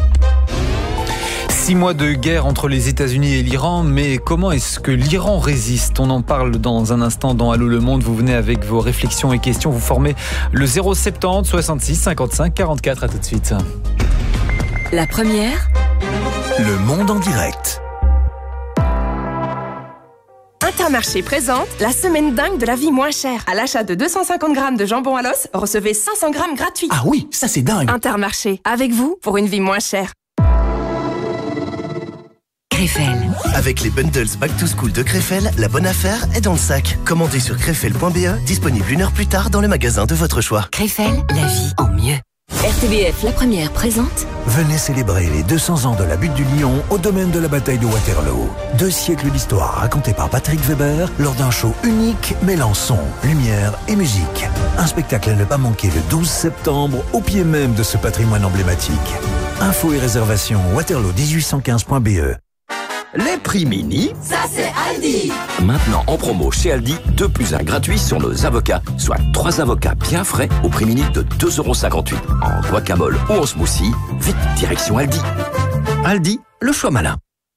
[SPEAKER 1] Six mois de guerre entre les États-Unis et l'Iran, mais comment est-ce que l'Iran résiste? On en parle dans un instant dans Allô le Monde. Vous venez avec vos réflexions et questions. Vous formez le zéro soixante-dix soixante-six cinquante-cinq quarante-quatre. À tout de suite.
[SPEAKER 4] La première.
[SPEAKER 24] Le Monde en direct.
[SPEAKER 8] Intermarché présente la semaine dingue de la vie moins chère. À l'achat de deux cent cinquante grammes de jambon à l'os, recevez cinq cents grammes gratuits.
[SPEAKER 24] Ah oui, ça c'est dingue.
[SPEAKER 8] Intermarché, avec vous pour une vie moins chère.
[SPEAKER 9] Krefel. Avec les bundles Back to School de Krefel, la bonne affaire est dans le sac. Commandez sur krefel point b e, disponible une heure plus tard dans le magasin de votre choix.
[SPEAKER 4] Krefel, la vie en mieux. R T B F, la première, présente.
[SPEAKER 24] Venez célébrer les deux cents ans de la butte du Lion au domaine de la bataille de Waterloo. Deux siècles d'histoire racontés par Patrick Weber lors d'un show unique mêlant son, lumière et musique. Un spectacle à ne pas manquer le douze septembre au pied même de ce patrimoine emblématique. Infos et réservations waterloo dix-huit cent quinze point b e.
[SPEAKER 5] Les prix mini,
[SPEAKER 8] ça c'est Aldi.
[SPEAKER 5] Maintenant en promo chez Aldi, deux plus un gratuit sur nos avocats, soit trois avocats bien frais au prix mini de deux euros cinquante-huit. En guacamole ou en smoothie, vite direction Aldi. Aldi, le choix malin.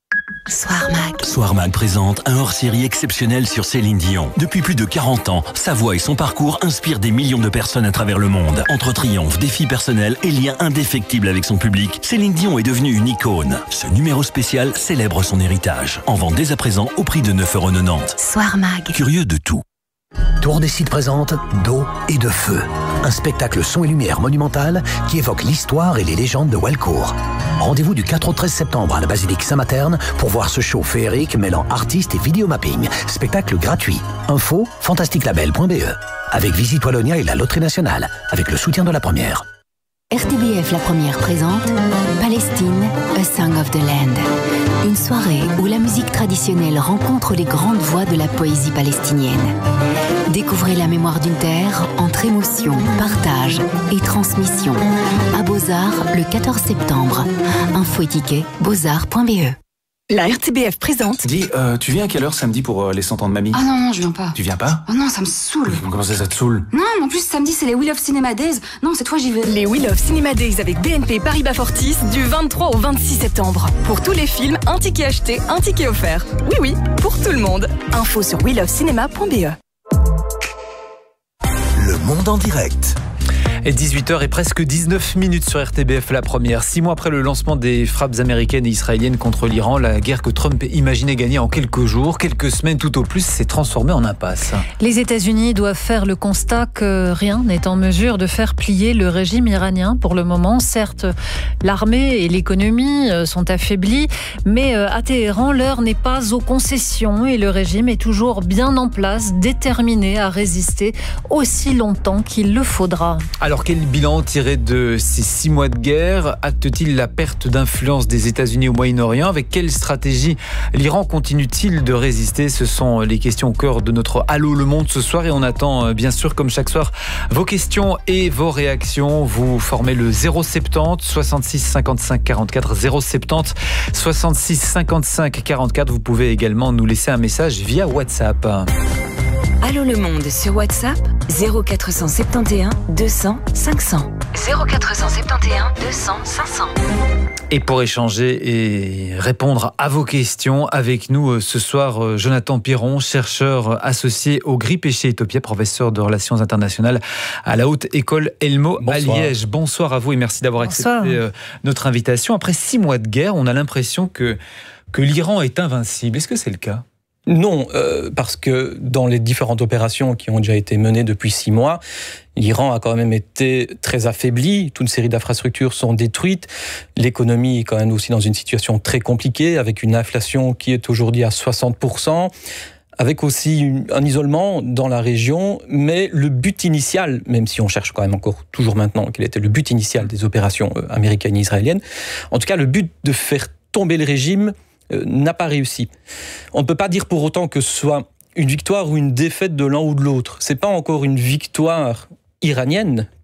[SPEAKER 4] Soir Mag.
[SPEAKER 11] Soir Mag présente un hors-série exceptionnel sur Céline Dion. Depuis plus de quarante ans, sa voix et son parcours inspirent des millions de personnes à travers le monde. Entre triomphes, défis personnels et liens indéfectibles avec son public, Céline Dion est devenue une icône. Ce numéro spécial célèbre son héritage. En vente dès à présent au prix de neuf euros quatre-vingt-dix.
[SPEAKER 4] Soir Mag.
[SPEAKER 11] Curieux de tout.
[SPEAKER 24] Tour des Sites présente d'eau et de feu. Un spectacle son et lumière monumental qui évoque l'histoire et les légendes de Walcourt. Rendez-vous du quatre au treize septembre à la basilique Saint-Materne pour voir ce show féerique mêlant artistes et vidéomapping. Spectacle gratuit. Info fantastique label point b e. Avec Visite Wallonia et la Loterie Nationale. Avec le soutien de la première.
[SPEAKER 4] R T B F, la première, présente Palestine, A Song of the Land. Une soirée où la musique traditionnelle rencontre les grandes voix de la poésie palestinienne. Découvrez la mémoire d'une terre entre émotion, partage et transmission. À Beaux-Arts, le quatorze septembre. Info et ticket, beauxarts point b e.
[SPEAKER 8] La R T B F présente.
[SPEAKER 12] Dis, euh, tu viens à quelle heure samedi pour euh, les cent ans de mamie?
[SPEAKER 25] Ah non, non, je viens pas.
[SPEAKER 12] Tu viens pas?
[SPEAKER 25] Oh non, ça me saoule.
[SPEAKER 12] Comment ça, ça te saoule?
[SPEAKER 25] Non, en plus, samedi, c'est les Wheel of Cinema Days. Non, c'est toi, j'y vais.
[SPEAKER 8] Les Wheel of Cinema Days avec B N P Paribas Fortis du vingt-trois au vingt-six septembre. Pour tous les films, un ticket acheté, un ticket offert. Oui, oui, pour tout le monde. Info sur wheel of cinema point b e.
[SPEAKER 24] Le Monde en direct.
[SPEAKER 1] Et dix-huit heures et presque dix-neuf minutes sur R T B F, la première. Six mois après le lancement des frappes américaines et israéliennes contre l'Iran, la guerre que Trump imaginait gagner en quelques jours, quelques semaines tout au plus, s'est transformée en impasse.
[SPEAKER 2] Les États-Unis doivent faire le constat que rien n'est en mesure de faire plier le régime iranien pour le moment. Certes, l'armée et l'économie sont affaiblies, mais à Téhéran, l'heure n'est pas aux concessions et le régime est toujours bien en place, déterminé à résister aussi longtemps qu'il le faudra.
[SPEAKER 1] Alors quel bilan tiré de ces six mois de guerre? Acte-t-il la perte d'influence des États-Unis au Moyen-Orient? Avec quelle stratégie l'Iran continue-t-il de résister? Ce sont les questions au cœur de notre Allô le Monde ce soir et on attend bien sûr comme chaque soir vos questions et vos réactions. Vous formez le zéro soixante-dix soixante-six cinquante-cinq quarante-quatre, zéro soixante-dix soixante-six cinquante-cinq quarante-quatre. Vous pouvez également nous laisser un message via WhatsApp.
[SPEAKER 4] Allô le Monde sur WhatsApp zéro quatre cent soixante et onze deux cents cinq cents. zéro quatre cent soixante et onze deux cents cinq cents.
[SPEAKER 1] Et pour échanger et répondre à vos questions, avec nous ce soir, Jonathan Piron, chercheur associé au GRIP et chez Utopia, professeur de relations internationales à la Haute École Elmo à Liège. Bonsoir à vous et merci d'avoir
[SPEAKER 2] Bonsoir.
[SPEAKER 1] accepté notre invitation. Après six mois de guerre, on a l'impression que, que l'Iran est invincible. Est-ce que c'est le cas ?
[SPEAKER 26] Non, euh, parce que dans les différentes opérations qui ont déjà été menées depuis six mois, l'Iran a quand même été très affaibli. Toute une série d'infrastructures sont détruites. L'économie est quand même aussi dans une situation très compliquée, avec une inflation qui est aujourd'hui à soixante pour cent, avec aussi une, un isolement dans la région. Mais le but initial, même si on cherche quand même encore toujours maintenant quel était le but initial des opérations américaines et israéliennes, en tout cas le but de faire tomber le régime n'a pas réussi. On ne peut pas dire pour autant que ce soit une victoire ou une défaite de l'un ou de l'autre. Ce n'est pas encore une victoire iranienne,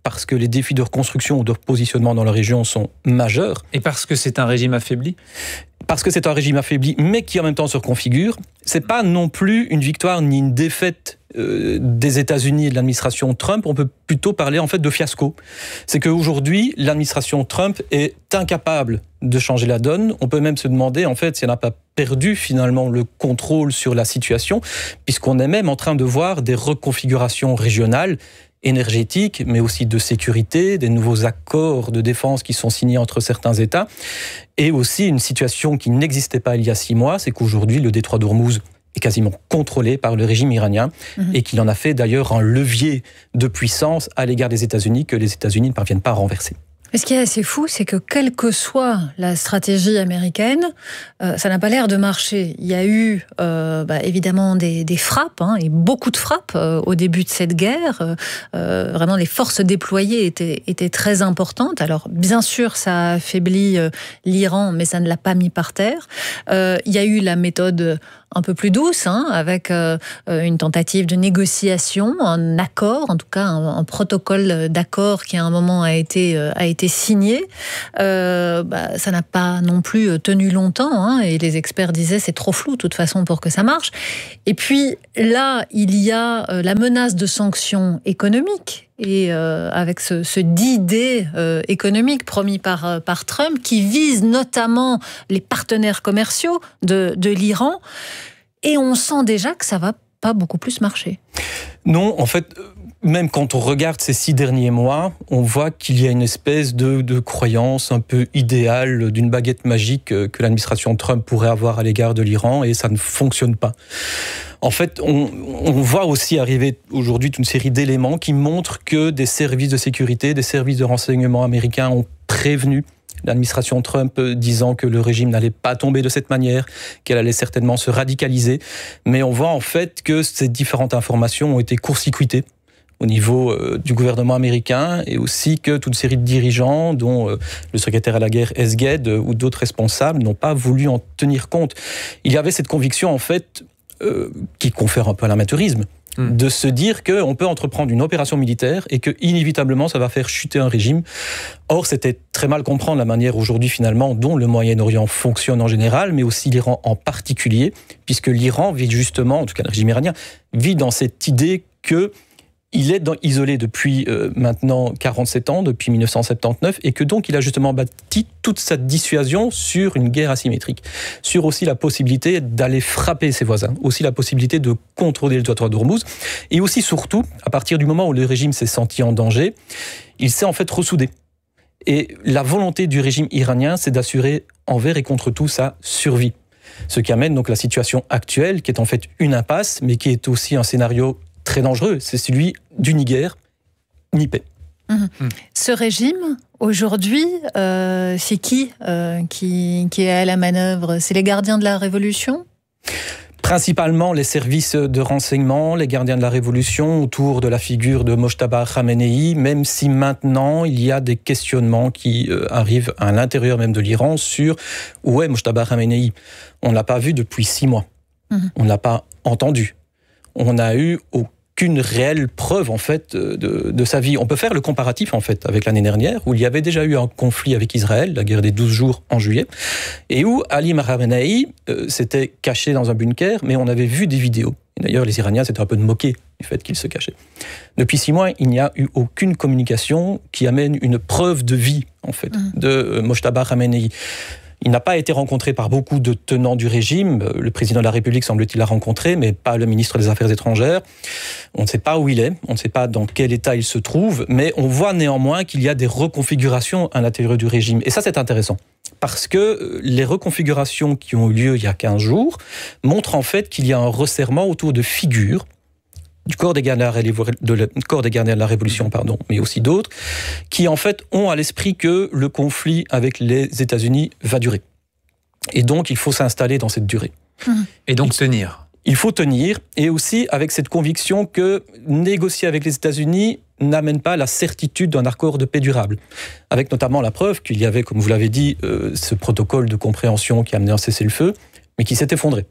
[SPEAKER 26] parce que les défis de reconstruction ou de repositionnement dans la région sont majeurs.
[SPEAKER 1] Et parce que c'est un régime affaibli ?
[SPEAKER 26] Parce que c'est un régime affaibli, mais qui en même temps se reconfigure. C'est pas non plus une victoire ni une défaite euh, des États-Unis et de l'administration Trump. On peut plutôt parler en fait de fiasco. C'est qu'aujourd'hui, l'administration Trump est incapable de changer la donne. On peut même se demander en fait si elle n'a pas perdu finalement le contrôle sur la situation, puisqu'on est même en train de voir des reconfigurations régionales énergétique, mais aussi de sécurité, des nouveaux accords de défense qui sont signés entre certains États, et aussi une situation qui n'existait pas il y a six mois, c'est qu'aujourd'hui, le détroit d'Ormuz est quasiment contrôlé par le régime iranien, mmh. et qu'il en a fait d'ailleurs un levier de puissance à l'égard des États-Unis que les États-Unis ne parviennent pas à renverser.
[SPEAKER 2] Mais ce qui est assez fou, c'est que quelle que soit la stratégie américaine, euh, ça n'a pas l'air de marcher. Il y a eu euh, bah, évidemment des, des frappes, hein, et beaucoup de frappes euh, au début de cette guerre. Euh, vraiment, les forces déployées étaient, étaient très importantes. Alors, bien sûr, ça a affaibli euh, l'Iran, mais ça ne l'a pas mis par terre. Euh, il y a eu la méthode un peu plus douce, hein, avec euh, une tentative de négociation, un accord, en tout cas un, un protocole d'accord qui à un moment a été, euh, a été signé. Euh, bah, ça n'a pas non plus tenu longtemps, hein, et les experts disaient c'est trop flou de toute façon pour que ça marche. Et puis là, il y a euh, la menace de sanctions économiques. Et euh, avec ce, ce D D euh, économique promis par, euh, par Trump, qui vise notamment les partenaires commerciaux de, de l'Iran. Et on sent déjà que ça ne va pas beaucoup plus marcher.
[SPEAKER 26] Non, en fait, même quand on regarde ces six derniers mois, on voit qu'il y a une espèce de, de croyance un peu idéale d'une baguette magique que l'administration Trump pourrait avoir à l'égard de l'Iran, et ça ne fonctionne pas. En fait, on, on voit aussi arriver aujourd'hui toute une série d'éléments qui montrent que des services de sécurité, des services de renseignement américains ont prévenu l'administration Trump, disant que le régime n'allait pas tomber de cette manière, qu'elle allait certainement se radicaliser. Mais on voit en fait que ces différentes informations ont été court-circuitées au niveau euh, du gouvernement américain, et aussi que toute une série de dirigeants, dont euh, le secrétaire à la guerre Esgued euh, ou d'autres responsables, n'ont pas voulu en tenir compte. Il y avait cette conviction en fait euh, qui confère un peu à l'amateurisme, mmh. de se dire qu'on peut entreprendre une opération militaire et que inévitablement ça va faire chuter un régime. Or, c'était très mal comprendre la manière aujourd'hui finalement dont le Moyen-Orient fonctionne en général, mais aussi l'Iran en particulier, puisque l'Iran vit justement, en tout cas le régime iranien, vit dans cette idée que il est dans, isolé depuis euh, maintenant quarante-sept ans, depuis mille neuf cent soixante-dix-neuf, et que donc il a justement bâti toute sa dissuasion sur une guerre asymétrique, sur aussi la possibilité d'aller frapper ses voisins, aussi la possibilité de contrôler le détroit d'Ormuz, et aussi surtout, à partir du moment où le régime s'est senti en danger, il s'est en fait ressoudé. Et la volonté du régime iranien, c'est d'assurer envers et contre tout sa survie. Ce qui amène donc la situation actuelle, qui est en fait une impasse, mais qui est aussi un scénario très dangereux, c'est celui du ni guerre, ni paix.
[SPEAKER 2] Mmh. Mmh. Ce régime, aujourd'hui, euh, c'est qui, euh, qui qui est à la manœuvre ? C'est les gardiens de la Révolution ?
[SPEAKER 26] Principalement les services de renseignement, les gardiens de la Révolution, autour de la figure de Mojtaba Khamenei, même si maintenant il y a des questionnements qui euh, arrivent à l'intérieur même de l'Iran sur où est Mojtaba Khamenei. On ne l'a pas vu depuis six mois. Mmh. On ne l'a pas entendu. On n'a eu aucune réelle preuve en fait de, de sa vie. On peut faire le comparatif en fait avec l'année dernière, où il y avait déjà eu un conflit avec Israël, la guerre des douze jours en juillet, et où Ali Khamenei euh, s'était caché dans un bunker, mais on avait vu des vidéos. Et d'ailleurs, les Iraniens s'étaient un peu moqués du fait qu'il se cachait. Depuis six mois, il n'y a eu aucune communication qui amène une preuve de vie en fait mmh. de euh, Mojtaba Khamenei. Il n'a pas été rencontré par beaucoup de tenants du régime. Le président de la République, semble-t-il, l'a rencontré, mais pas le ministre des Affaires étrangères. On ne sait pas où il est, on ne sait pas dans quel état il se trouve, mais on voit néanmoins qu'il y a des reconfigurations à l'intérieur du régime. Et ça, c'est intéressant, parce que les reconfigurations qui ont eu lieu il y a quinze jours montrent en fait qu'il y a un resserrement autour de figures du corps des gardiens de la, corps des gardiens de la Révolution, pardon, mais aussi d'autres, qui en fait ont à l'esprit que le conflit avec les États-Unis va durer. Et donc, il faut s'installer dans cette durée.
[SPEAKER 1] Mmh. Et donc il, tenir.
[SPEAKER 26] Il faut tenir, et aussi avec cette conviction que négocier avec les États-Unis n'amène pas la certitude d'un accord de paix durable. Avec notamment la preuve qu'il y avait, comme vous l'avez dit, euh, ce protocole de compréhension qui a amené un cessez-le-feu, mais qui s'est effondré.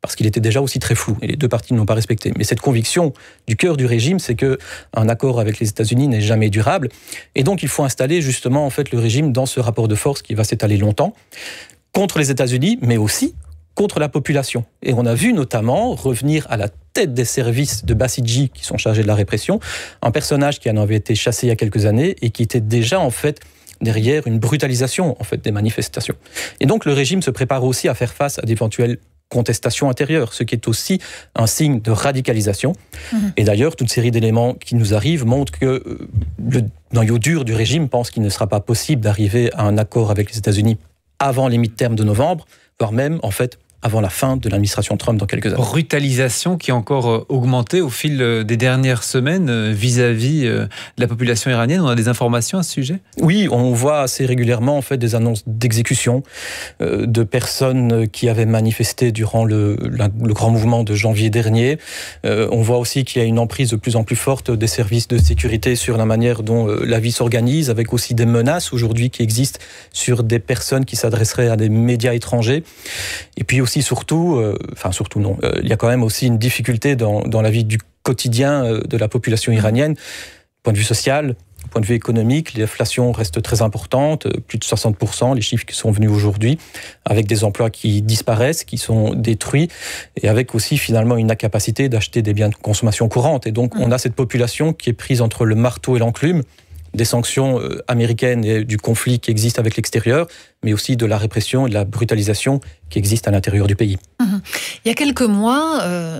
[SPEAKER 26] parce qu'il était déjà aussi très flou, et les deux parties ne l'ont pas respecté. Mais cette conviction du cœur du régime, c'est qu'un accord avec les États-Unis n'est jamais durable, et donc il faut installer justement en fait, le régime dans ce rapport de force qui va s'étaler longtemps, contre les États-Unis, mais aussi contre la population. Et on a vu notamment revenir à la tête des services de Basiji, qui sont chargés de la répression, un personnage qui en avait été chassé il y a quelques années et qui était déjà en fait derrière une brutalisation en fait des manifestations. Et donc le régime se prépare aussi à faire face à d'éventuelles contestations intérieures, ce qui est aussi un signe de radicalisation. Mmh. Et d'ailleurs, toute série d'éléments qui nous arrivent montrent que le noyau dur du régime pense qu'il ne sera pas possible d'arriver à un accord avec les États-Unis avant les mi-termes de novembre, voire même en fait avant la fin de l'administration Trump dans quelques années.
[SPEAKER 1] Brutalisation qui a encore augmenté au fil des dernières semaines vis-à-vis de la population iranienne. On a des informations à ce sujet ?
[SPEAKER 26] Oui, on voit assez régulièrement en fait des annonces d'exécution euh, de personnes qui avaient manifesté durant le, la, le grand mouvement de janvier dernier. Euh, on voit aussi qu'il y a une emprise de plus en plus forte des services de sécurité sur la manière dont euh, la vie s'organise, avec aussi des menaces aujourd'hui qui existent sur des personnes qui s'adresseraient à des médias étrangers. Et puis aussi surtout, euh, enfin surtout non, euh, il y a quand même aussi une difficulté dans, dans la vie du quotidien euh, de la population iranienne, point de vue social, point de vue économique, l'inflation reste très importante, euh, plus de soixante pour cent, les chiffres qui sont venus aujourd'hui, avec des emplois qui disparaissent, qui sont détruits, et avec aussi finalement une incapacité d'acheter des biens de consommation courante. Et donc mmh. on a cette population qui est prise entre le marteau et l'enclume, des sanctions américaines et du conflit qui existe avec l'extérieur, mais aussi de la répression et de la brutalisation qui existe à l'intérieur du pays.
[SPEAKER 2] Mmh. Il y a quelques mois, euh,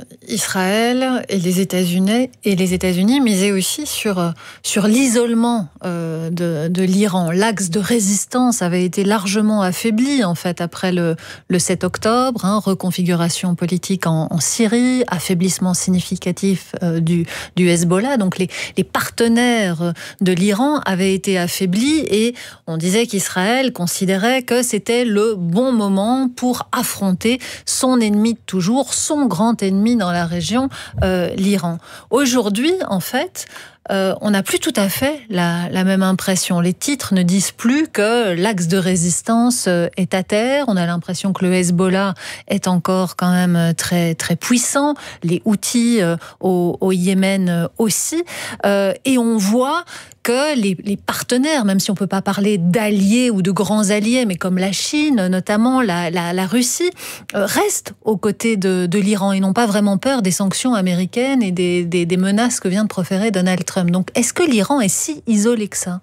[SPEAKER 2] Israël et les États-Unis et les États-Unis misaient aussi sur sur l'isolement euh, de, de l'Iran. L'axe de résistance avait été largement affaibli en fait après le le sept octobre, hein, reconfiguration politique en, en Syrie, affaiblissement significatif euh, du du Hezbollah. Donc les les partenaires de l'Iran avaient été affaiblis et on disait qu'Israël considérait que c'était le bon moment pour affronter son ennemi de toujours, son grand ennemi dans la région, euh, l'Iran. Aujourd'hui, en fait, Euh, on n'a plus tout à fait la, la même impression. Les titres ne disent plus que l'axe de résistance est à terre. On a l'impression que le Hezbollah est encore quand même très très puissant. Les Houthis euh, au, au Yémen aussi. Euh, et on voit que les, les partenaires, même si on peut pas parler d'alliés ou de grands alliés, mais comme la Chine, notamment la, la, la Russie, euh, restent aux côtés de, de l'Iran et n'ont pas vraiment peur des sanctions américaines et des, des, des menaces que vient de proférer Donald Trump. Donc, est-ce que l'Iran est si isolé que ça ?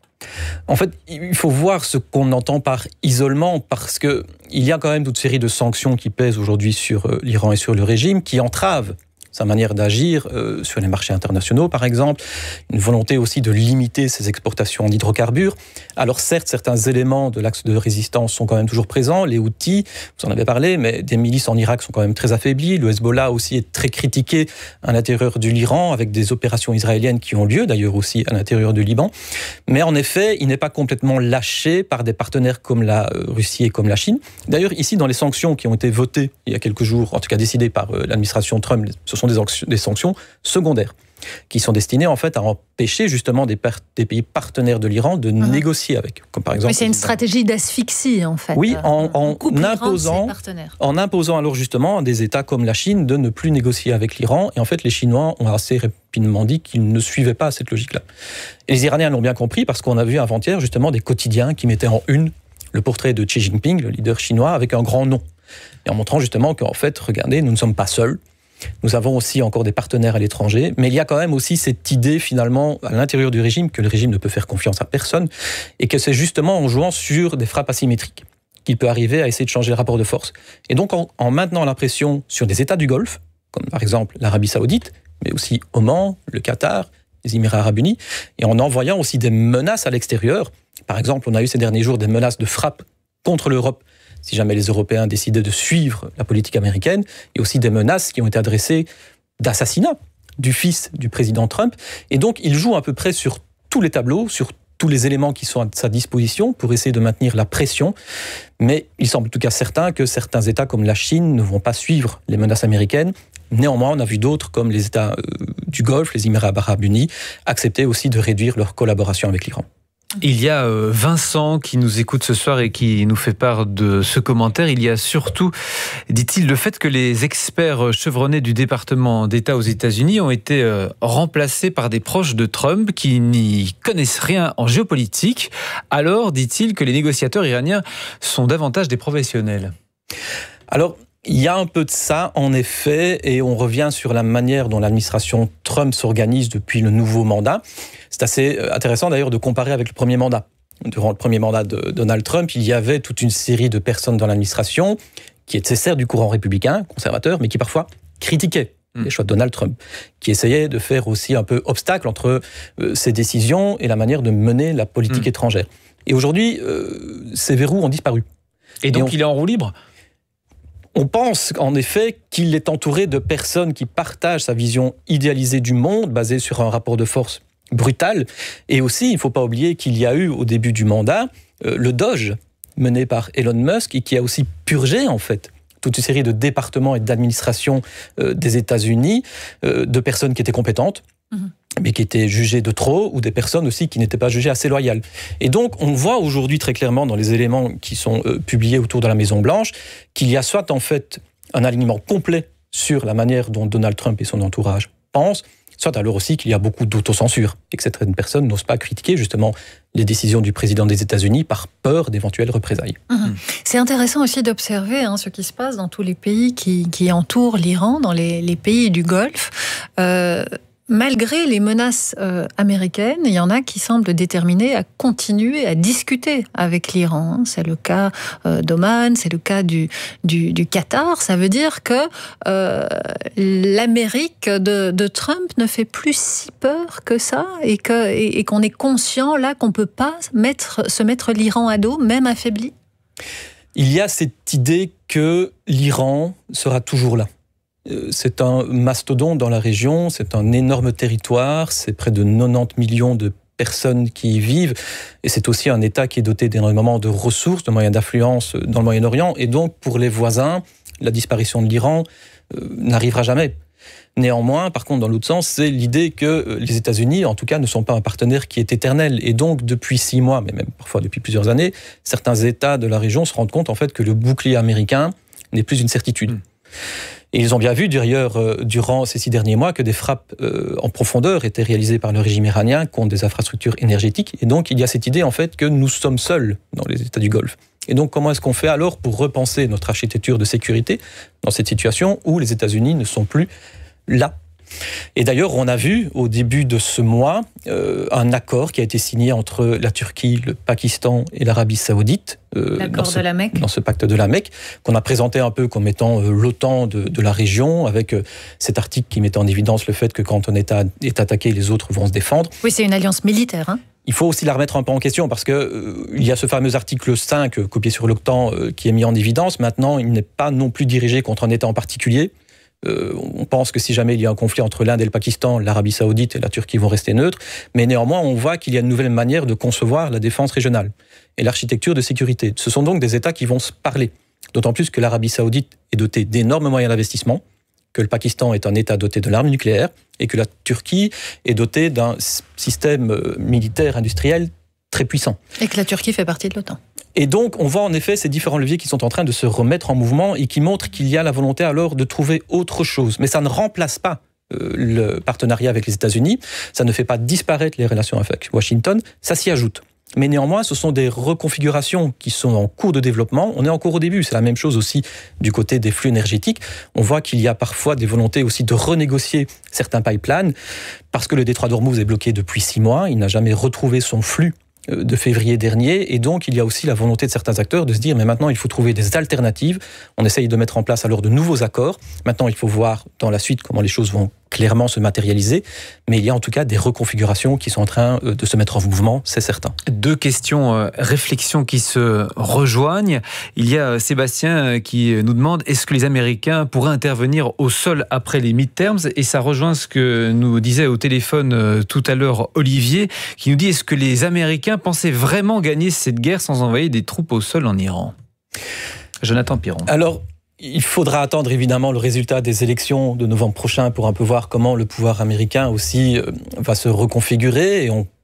[SPEAKER 26] En fait, il faut voir ce qu'on entend par isolement, parce que il y a quand même toute série de sanctions qui pèsent aujourd'hui sur l'Iran et sur le régime, qui entravent sa manière d'agir euh, sur les marchés internationaux, par exemple, une volonté aussi de limiter ses exportations en hydrocarbures. Alors certes, certains éléments de l'axe de résistance sont quand même toujours présents. Les Houthis, vous en avez parlé, mais des milices en Irak sont quand même très affaiblies. Le Hezbollah aussi est très critiqué à l'intérieur de l'Iran, avec des opérations israéliennes qui ont lieu, d'ailleurs aussi à l'intérieur du Liban. Mais en effet, il n'est pas complètement lâché par des partenaires comme la Russie et comme la Chine. D'ailleurs, ici, dans les sanctions qui ont été votées il y a quelques jours, en tout cas décidées par l'administration Trump, ce sont Des, des sanctions secondaires qui sont destinées en fait à empêcher justement des, per- des pays partenaires de l'Iran de mmh. négocier avec, comme par exemple.
[SPEAKER 2] Mais c'est une stratégie d'asphyxie en fait.
[SPEAKER 26] Oui, en, en, imposant, en imposant alors justement à des États comme la Chine de ne plus négocier avec l'Iran. Et en fait, les Chinois ont assez rapidement dit qu'ils ne suivaient pas cette logique-là. Et les Iraniens l'ont bien compris parce qu'on a vu avant-hier justement des quotidiens qui mettaient en une le portrait de Xi Jinping, le leader chinois, avec un grand nom, et en montrant justement qu'en fait, regardez, nous ne sommes pas seuls. Nous avons aussi encore des partenaires à l'étranger, mais il y a quand même aussi cette idée finalement à l'intérieur du régime que le régime ne peut faire confiance à personne et que c'est justement en jouant sur des frappes asymétriques qu'il peut arriver à essayer de changer le rapport de force. Et donc en, en maintenant la pression sur des États du Golfe, comme par exemple l'Arabie Saoudite, mais aussi Oman, le Qatar, les Émirats Arabes Unis, et en envoyant aussi des menaces à l'extérieur. Par exemple, on a eu ces derniers jours des menaces de frappe contre l'Europe, si jamais les Européens décidaient de suivre la politique américaine, et aussi des menaces qui ont été adressées d'assassinat du fils du président Trump. Et donc, il joue à peu près sur tous les tableaux, sur tous les éléments qui sont à sa disposition pour essayer de maintenir la pression. Mais il semble en tout cas certain que certains États comme la Chine ne vont pas suivre les menaces américaines. Néanmoins, on a vu d'autres, comme les États du Golfe, les Émirats Arabes Unis, accepter aussi de réduire leur collaboration avec l'Iran.
[SPEAKER 1] Il y a Vincent qui nous écoute ce soir et qui nous fait part de ce commentaire. Il y a surtout, dit-il, le fait que les experts chevronnés du département d'État aux États-Unis ont été remplacés par des proches de Trump qui n'y connaissent rien en géopolitique. Alors, dit-il, que les négociateurs iraniens sont davantage des professionnels.
[SPEAKER 26] Alors, il y a un peu de ça, en effet, et on revient sur la manière dont l'administration Trump s'organise depuis le nouveau mandat. C'est assez intéressant d'ailleurs de comparer avec le premier mandat. Durant le premier mandat de Donald Trump, il y avait toute une série de personnes dans l'administration qui étaient certes du courant républicain, conservateur, mais qui parfois critiquaient les choix de Donald Trump, qui essayaient de faire aussi un peu obstacle entre euh, ses décisions et la manière de mener la politique mmh. étrangère. Et aujourd'hui, euh, ces verrous ont disparu.
[SPEAKER 1] Et donc, et on... il est en roue libre ?
[SPEAKER 26] On pense en effet qu'il est entouré de personnes qui partagent sa vision idéalisée du monde, basée sur un rapport de force brutal. Et aussi, il ne faut pas oublier qu'il y a eu au début du mandat euh, le Doge, mené par Elon Musk, et qui a aussi purgé en fait toute une série de départements et d'administrations euh, des États-Unis, euh, de personnes qui étaient compétentes, mmh. mais qui étaient jugées de trop, ou des personnes aussi qui n'étaient pas jugées assez loyales. Et donc, on voit aujourd'hui très clairement dans les éléments qui sont euh, publiés autour de la Maison-Blanche, qu'il y a soit en fait un alignement complet sur la manière dont Donald Trump et son entourage pensent, soit alors aussi qu'il y a beaucoup d'autocensure et que certaines personnes n'osent pas critiquer justement les décisions du président des États-Unis par peur d'éventuelles représailles.
[SPEAKER 2] Mmh. C'est intéressant aussi d'observer hein, ce qui se passe dans tous les pays qui, qui entourent l'Iran, dans les, les pays du Golfe. Euh, Malgré les menaces euh, américaines, il y en a qui semblent déterminés à continuer à discuter avec l'Iran. C'est le cas euh, d'Oman, c'est le cas du, du, du Qatar. Ça veut dire que euh, l'Amérique de, de Trump ne fait plus si peur que ça et, que, et, et qu'on est conscient là qu'on ne peut pas mettre, se mettre l'Iran à dos, même affaibli.
[SPEAKER 26] Il y a cette idée que l'Iran sera toujours là. C'est un mastodonte dans la région, c'est un énorme territoire, c'est près de quatre-vingt-dix millions de personnes qui y vivent, et c'est aussi un État qui est doté d'énormément de ressources, de moyens d'influence dans le Moyen-Orient, et donc pour les voisins, la disparition de l'Iran euh, n'arrivera jamais. Néanmoins, par contre, dans l'autre sens, c'est l'idée que les États-Unis, en tout cas, ne sont pas un partenaire qui est éternel, et donc depuis six mois, mais même parfois depuis plusieurs années, certains États de la région se rendent compte en fait que le bouclier américain n'est plus une certitude. Mmh. Et ils ont bien vu, d'ailleurs, euh, durant ces six derniers mois, que des frappes euh, en profondeur étaient réalisées par le régime iranien contre des infrastructures énergétiques. Et donc, il y a cette idée, en fait, que nous sommes seuls dans les États du Golfe. Et donc, comment est-ce qu'on fait alors pour repenser notre architecture de sécurité dans cette situation où les États-Unis ne sont plus là ? Et d'ailleurs, on a vu au début de ce mois euh, un accord qui a été signé entre la Turquie, le Pakistan et l'Arabie Saoudite. Euh,
[SPEAKER 2] L'accord de la Mecque.
[SPEAKER 26] Dans ce pacte de la Mecque, qu'on a présenté un peu comme étant euh, l'OTAN de, de la région, avec euh, cet article qui mettait en évidence le fait que quand un État est attaqué, les autres vont se défendre.
[SPEAKER 2] Oui, c'est une alliance militaire, hein.
[SPEAKER 26] Il faut aussi la remettre un peu en question parce que euh, il y a ce fameux article cinq euh, copié sur l'OTAN euh, qui est mis en évidence. Maintenant, il n'est pas non plus dirigé contre un État en particulier. Euh, on pense que si jamais il y a un conflit entre l'Inde et le Pakistan, l'Arabie Saoudite et la Turquie vont rester neutres. Mais néanmoins, on voit qu'il y a une nouvelle manière de concevoir la défense régionale et l'architecture de sécurité. Ce sont donc des États qui vont se parler. D'autant plus que l'Arabie Saoudite est dotée d'énormes moyens d'investissement, que le Pakistan est un État doté de l'arme nucléaire et que la Turquie est dotée d'un système militaire industriel très puissant.
[SPEAKER 2] Et que la Turquie fait partie de l'OTAN.
[SPEAKER 26] Et donc, on voit en effet ces différents leviers qui sont en train de se remettre en mouvement et qui montrent qu'il y a la volonté alors de trouver autre chose. Mais ça ne remplace pas euh, le partenariat avec les États-Unis, ça ne fait pas disparaître les relations avec Washington, ça s'y ajoute. Mais néanmoins, ce sont des reconfigurations qui sont en cours de développement. On est encore au début, c'est la même chose aussi du côté des flux énergétiques. On voit qu'il y a parfois des volontés aussi de renégocier certains pipelines, parce que le détroit d'Ormuz est bloqué depuis six mois, il n'a jamais retrouvé son flux de février dernier, et donc il y a aussi la volonté de certains acteurs de se dire mais maintenant il faut trouver des alternatives, on essaye de mettre en place alors de nouveaux accords, maintenant il faut voir dans la suite comment les choses vont clairement se matérialiser, mais il y a en tout cas des reconfigurations qui sont en train de se mettre en mouvement, c'est certain.
[SPEAKER 1] Deux questions, euh, réflexions qui se rejoignent. Il y a Sébastien qui nous demande est-ce que les Américains pourraient intervenir au sol après les midterms, et ça rejoint ce que nous disait au téléphone euh, tout à l'heure Olivier, qui nous dit est-ce que les Américains pensaient vraiment gagner cette guerre sans envoyer des troupes au sol en Iran ? Jonathan Piron.
[SPEAKER 26] Alors, il faudra attendre évidemment le résultat des élections de novembre prochain pour un peu voir comment le pouvoir américain aussi va se reconfigurer, et on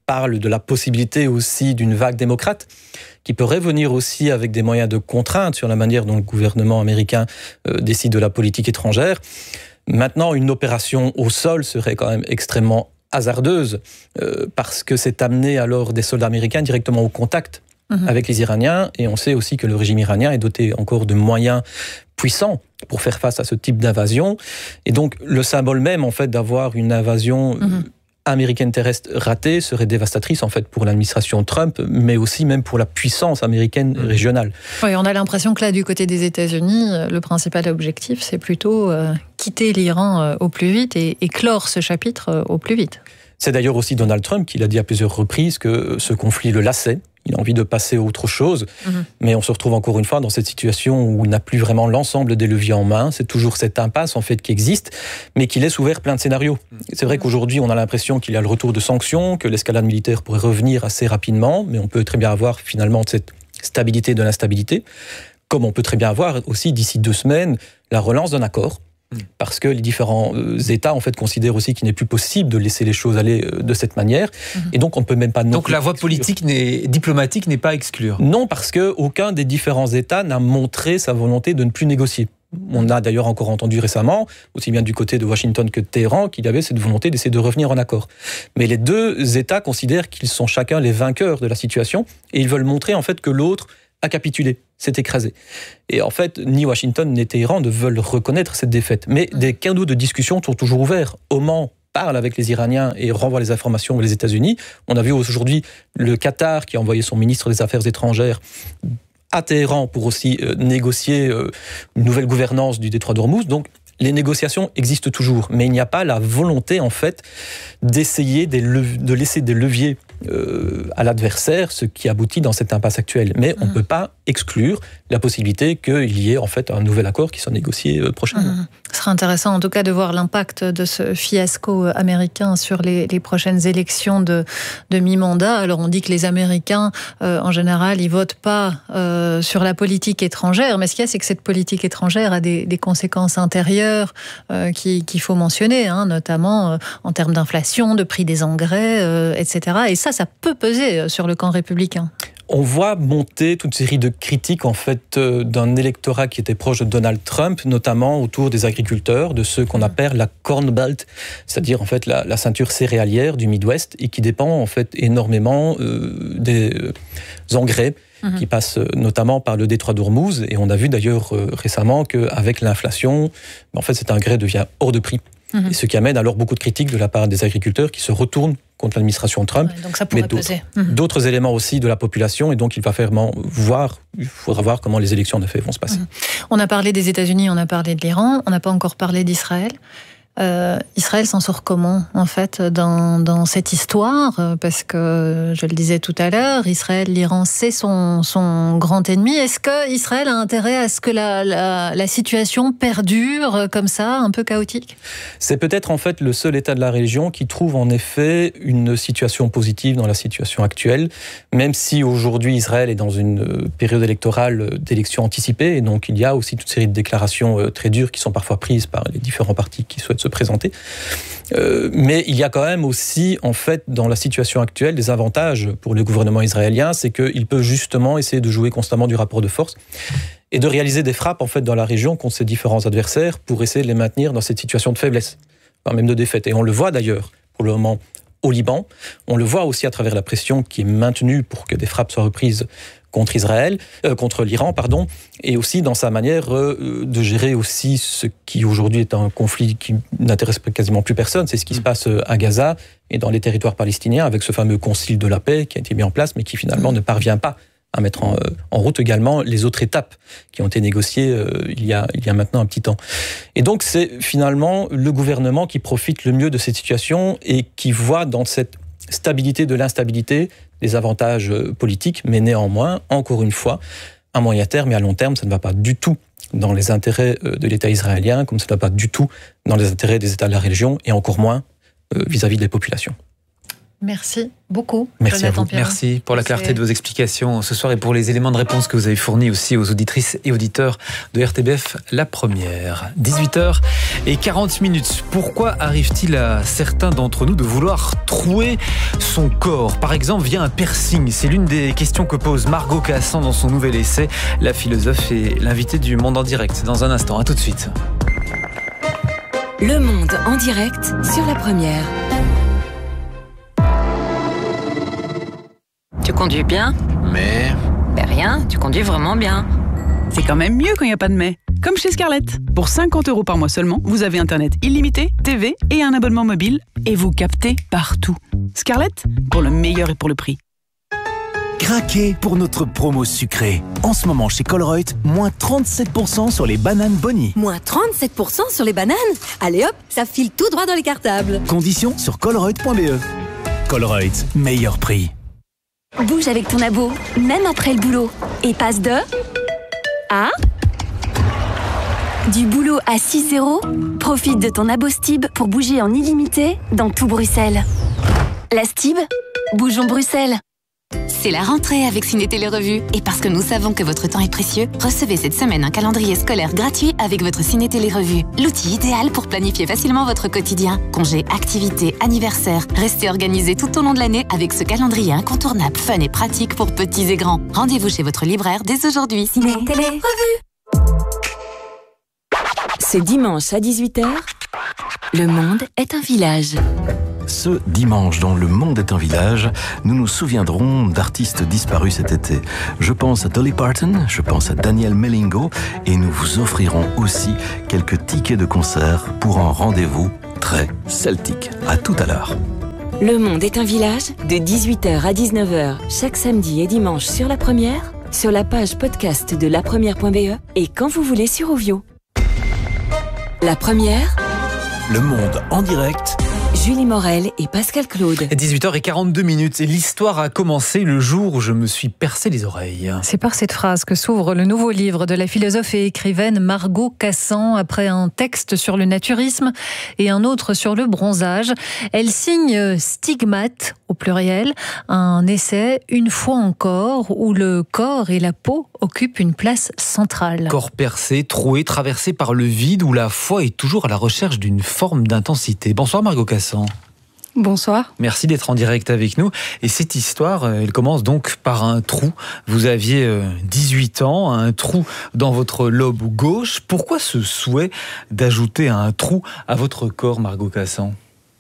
[SPEAKER 26] parle de la possibilité aussi d'une vague démocrate qui pourrait venir aussi avec des moyens de contrainte sur la manière dont le gouvernement américain euh, décide de la politique étrangère. Maintenant, une opération au sol serait quand même extrêmement hasardeuse euh, parce que c'est amener alors des soldats américains directement au contact mmh. avec les Iraniens, et on sait aussi que le régime iranien est doté encore de moyens puissants pour faire face à ce type d'invasion, et donc le symbole même en fait d'avoir une invasion mmh. américaine terrestre ratée serait dévastatrice en fait pour l'administration Trump, mais aussi même pour la puissance américaine mmh. régionale.
[SPEAKER 2] Oui, on a l'impression que là, du côté des États-Unis, le principal objectif, c'est plutôt euh, quitter l'Iran euh, au plus vite et, et clore ce chapitre euh, au plus vite.
[SPEAKER 26] C'est d'ailleurs aussi Donald Trump qui l'a dit à plusieurs reprises que ce conflit le lassait. Il a envie de passer à autre chose, mmh. mais on se retrouve encore une fois dans cette situation où il n'a plus vraiment l'ensemble des leviers en main. C'est toujours cette impasse en fait qui existe, mais qui laisse ouvert plein de scénarios. Mmh. C'est vrai qu'aujourd'hui, on a l'impression qu'il y a le retour de sanctions, que l'escalade militaire pourrait revenir assez rapidement, mais on peut très bien avoir finalement cette stabilité de l'instabilité, comme on peut très bien avoir aussi d'ici deux semaines la relance d'un accord. Parce que les différents États en fait considèrent aussi qu'il n'est plus possible de laisser les choses aller de cette manière, mmh. et donc on ne peut même pas.
[SPEAKER 1] Donc la voie politique, n'est, diplomatique, n'est pas à exclure.
[SPEAKER 26] Non, parce que aucun des différents États n'a montré sa volonté de ne plus négocier. On a d'ailleurs encore entendu récemment, aussi bien du côté de Washington que de Téhéran, qu'il y avait cette volonté d'essayer de revenir en accord. Mais les deux États considèrent qu'ils sont chacun les vainqueurs de la situation, et ils veulent montrer en fait que l'autre a capitulé, s'est écrasé. Et en fait, ni Washington ni Téhéran ne veulent reconnaître cette défaite. Mais des canaux de discussion sont toujours ouverts. Oman parle avec les Iraniens et renvoie les informations aux États-Unis. On a vu aujourd'hui le Qatar qui a envoyé son ministre des Affaires étrangères à Téhéran pour aussi euh, négocier euh, une nouvelle gouvernance du détroit d'Ormuz. Donc, les négociations existent toujours, mais il n'y a pas la volonté, en fait, d'essayer des lev- de laisser des leviers euh, à l'adversaire, ce qui aboutit dans cette impasse actuelle. Mais on ne mmh. peut pas exclure la possibilité qu'il y ait, en fait, un nouvel accord qui soit négocié euh, prochainement.
[SPEAKER 2] Mmh. Ce sera intéressant, en tout cas, de voir l'impact de ce fiasco américain sur les, les prochaines élections de, de mi-mandat. Alors, on dit que les Américains, euh, en général, ils votent pas euh, sur la politique étrangère, mais ce qu'il y a, c'est que cette politique étrangère a des, des conséquences intérieures euh, qu'il, qu'il faut mentionner, hein, notamment euh, en termes d'inflation, de prix des engrais, euh, et cetera. Et ça, ça peut peser sur le camp républicain.
[SPEAKER 26] On voit monter toute série de critiques en fait euh, d'un électorat qui était proche de Donald Trump, notamment autour des agriculteurs, de ceux qu'on appelle la Corn Belt, c'est-à-dire en fait la, la ceinture céréalière du Midwest, et qui dépend en fait énormément euh, des euh, engrais mmh. qui passent notamment par le détroit d'Ormuz. Et on a vu d'ailleurs euh, récemment qu'avec l'inflation, en fait cet engrais devient hors de prix. Mmh. Et ce qui amène alors beaucoup de critiques de la part des agriculteurs qui se retournent contre l'administration Trump,
[SPEAKER 2] ouais, donc ça pourrait
[SPEAKER 26] mais d'autres,
[SPEAKER 2] peser. Mmh.
[SPEAKER 26] d'autres éléments aussi de la population, et donc il va vraiment voir, il faudra voir comment les élections en effet vont se passer.
[SPEAKER 2] Mmh. On a parlé des États-Unis, on a parlé de l'Iran, on n'a pas encore parlé d'Israël. Euh, Israël s'en sort comment, en fait, dans, dans cette histoire ? Parce que, je le disais tout à l'heure, Israël, l'Iran, c'est son, son grand ennemi. Est-ce que Israël a intérêt à ce que la, la, la situation perdure comme ça, un peu chaotique ?
[SPEAKER 26] C'est peut-être, en fait, le seul État de la région qui trouve, en effet, une situation positive dans la situation actuelle, même si, aujourd'hui, Israël est dans une période électorale d'élections anticipées, et donc il y a aussi toute série de déclarations très dures qui sont parfois prises par les différents partis qui souhaitent se présenter. Euh, mais il y a quand même aussi, en fait, dans la situation actuelle, des avantages pour le gouvernement israélien, c'est qu'il peut justement essayer de jouer constamment du rapport de force et de réaliser des frappes, en fait, dans la région contre ses différents adversaires pour essayer de les maintenir dans cette situation de faiblesse, voire même de défaite. Et on le voit d'ailleurs, pour le moment, au Liban. On le voit aussi à travers la pression qui est maintenue pour que des frappes soient reprises contre Israël, euh, contre l'Iran, pardon, et aussi dans sa manière euh, de gérer aussi ce qui aujourd'hui est un conflit qui n'intéresse quasiment plus personne, c'est ce qui mmh. se passe à Gaza et dans les territoires palestiniens avec ce fameux concile de la paix qui a été mis en place, mais qui finalement mmh. ne parvient pas à mettre en, euh, en route également les autres étapes qui ont été négociées euh, il y a, il y a maintenant un petit temps. Et donc c'est finalement le gouvernement qui profite le mieux de cette situation et qui voit dans cette stabilité de l'instabilité des avantages politiques, mais néanmoins, encore une fois, à moyen terme et à long terme, ça ne va pas du tout dans les intérêts de l'État israélien, comme ça ne va pas du tout dans les intérêts des États de la région, et encore moins vis-à-vis des populations.
[SPEAKER 2] Merci beaucoup.
[SPEAKER 1] Merci
[SPEAKER 2] Jonathan
[SPEAKER 1] à vous.
[SPEAKER 2] Pierron.
[SPEAKER 1] Merci pour la clarté de vos explications ce soir et pour les éléments de réponse que vous avez fournis aussi aux auditrices et auditeurs de R T B F, la première. dix-huit heures quarante minutes. Pourquoi arrive-t-il à certains d'entre nous de vouloir trouer son corps, par exemple via un piercing? C'est l'une des questions que pose Margot Cassan dans son nouvel essai. La philosophe est l'invitée du Monde en direct. Dans un instant, à tout de suite.
[SPEAKER 10] Le Monde en direct sur la première.
[SPEAKER 13] Tu conduis bien?
[SPEAKER 14] Mais...
[SPEAKER 13] Ben rien, tu conduis vraiment bien.
[SPEAKER 15] C'est quand même mieux quand il n'y a pas de mais. Comme chez Scarlett. Pour cinquante euros par mois seulement, vous avez Internet illimité, T V et un abonnement mobile. Et vous captez partout. Scarlett, pour le meilleur et pour le prix.
[SPEAKER 16] Craquez pour notre promo sucrée. En ce moment chez Colruyt, moins trente-sept pour cent sur les bananes Bonnie.
[SPEAKER 17] Moins trente-sept pour cent sur les bananes? Allez hop, ça file tout droit dans les cartables.
[SPEAKER 16] Conditions sur colruyt point b e. Colruyt, meilleur prix.
[SPEAKER 17] Bouge avec ton abo, même après le boulot. Et passe de... à... du boulot à six euros. Profite de ton abo Stib pour bouger en illimité dans tout Bruxelles. La Stib, bougeons Bruxelles.
[SPEAKER 25] C'est la rentrée avec Ciné Télé Revue. Et parce que nous savons que votre temps est précieux, recevez cette semaine un calendrier scolaire gratuit avec votre Ciné Télé Revue. L'outil idéal pour planifier facilement votre quotidien. Congés, activités, anniversaires. Restez organisés tout au long de l'année avec ce calendrier incontournable, fun et pratique pour petits et grands. Rendez-vous chez votre libraire dès aujourd'hui.
[SPEAKER 17] Ciné Télé Revue.
[SPEAKER 10] Ce dimanche à dix-huit heures, Le Monde est un village.
[SPEAKER 11] Ce dimanche, dans Le Monde est un village, nous nous souviendrons d'artistes disparus cet été. Je pense à Dolly Parton, je pense à Daniel Melingo, et nous vous offrirons aussi quelques tickets de concert pour un rendez-vous très celtique. À tout à l'heure.
[SPEAKER 10] Le Monde est un village, de dix-huit heures à dix-neuf heures, chaque samedi et dimanche sur La Première, sur la page podcast de lapremière point b e et quand vous voulez sur Ovio. La Première,
[SPEAKER 16] Le Monde en direct,
[SPEAKER 10] Julie Morel et Pascal Claude.
[SPEAKER 1] dix-huit heures quarante-deux minutes et l'histoire a commencé le jour où je me suis percé les oreilles.
[SPEAKER 2] C'est par cette phrase que s'ouvre le nouveau livre de la philosophe et écrivaine Margot Cassan. Après un texte sur le naturisme et un autre sur le bronzage, elle signe Stigmate, au pluriel, un essai, une fois encore, où le corps et la peau occupent une place centrale.
[SPEAKER 1] Corps percé, troué, traversé par le vide, où la foi est toujours à la recherche d'une forme d'intensité. Bonsoir Margot Cassan.
[SPEAKER 27] Bonsoir.
[SPEAKER 1] Merci d'être en direct avec nous. Et cette histoire, elle commence donc par un trou. Vous aviez dix-huit ans, un trou dans votre lobe gauche. Pourquoi ce souhait d'ajouter un trou à votre corps, Margot Cassan ?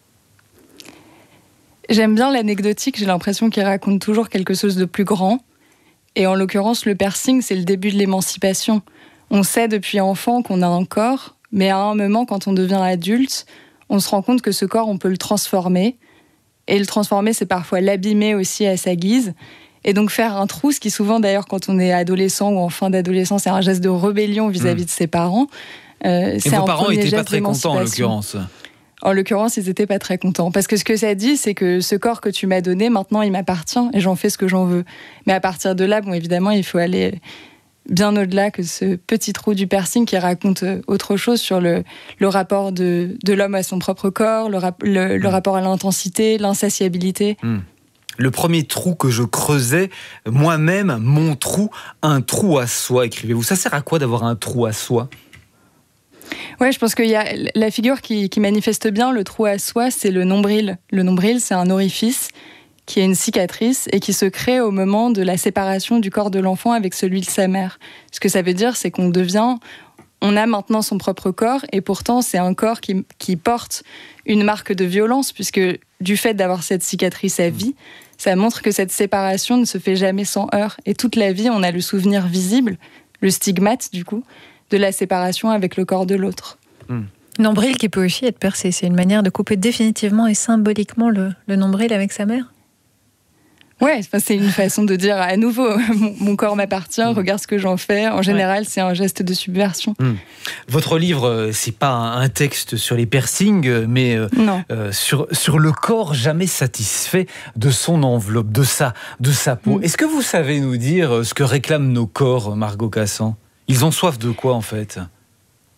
[SPEAKER 27] J'aime bien l'anecdotique, j'ai l'impression qu'il raconte toujours quelque chose de plus grand. Et en l'occurrence, le piercing, c'est le début de l'émancipation. On sait depuis enfant qu'on a un corps, mais à un moment, quand on devient adulte, on se rend compte que ce corps, on peut le transformer. Et le transformer, c'est parfois l'abîmer aussi à sa guise. Et donc faire un trou, ce qui souvent d'ailleurs quand on est adolescent ou en fin d'adolescence, c'est un geste de rébellion vis-à-vis mmh. de ses parents. Euh,
[SPEAKER 1] Et vos parents n'étaient pas très contents en l'occurrence.
[SPEAKER 27] En l'occurrence, ils n'étaient pas très contents. Parce que ce que ça dit, c'est que ce corps que tu m'as donné, maintenant, il m'appartient et j'en fais ce que j'en veux. Mais à partir de là, bon, évidemment, il faut aller bien au-delà que ce petit trou du piercing qui raconte autre chose sur le, le rapport de, de l'homme à son propre corps, le, rap, le, le mmh. rapport à l'intensité, l'insatiabilité.
[SPEAKER 1] Mmh. Le premier trou que je creusais, moi-même, mon trou, un trou à soi, écrivez-vous. Ça sert à quoi d'avoir un trou à soi ?
[SPEAKER 27] Ouais, je pense qu'il y a la figure qui, qui manifeste bien le trou à soi, c'est le nombril. Le nombril, c'est un orifice qui est une cicatrice et qui se crée au moment de la séparation du corps de l'enfant avec celui de sa mère. Ce que ça veut dire, c'est qu'on devient... On a maintenant son propre corps et pourtant, c'est un corps qui, qui porte une marque de violence puisque du fait d'avoir cette cicatrice à vie, ça montre que cette séparation ne se fait jamais sans heurts. Et toute la vie, on a le souvenir visible, le stigmate du coup, de la séparation avec le corps de l'autre.
[SPEAKER 2] Mmh. Nombril qui peut aussi être percé, c'est une manière de couper définitivement et symboliquement le, le nombril avec sa mère ?
[SPEAKER 27] Ouais, c'est une façon de dire à nouveau, mon, mon corps m'appartient, mmh. regarde ce que j'en fais. En général, ouais. c'est un geste de subversion.
[SPEAKER 1] Mmh. Votre livre, c'est pas un texte sur les piercings, mais euh, sur, sur le corps jamais satisfait de son enveloppe, de sa, de sa peau. Mmh. Est-ce que vous savez nous dire ce que réclament nos corps, Margot Cassan ? Ils ont soif de quoi, en fait ?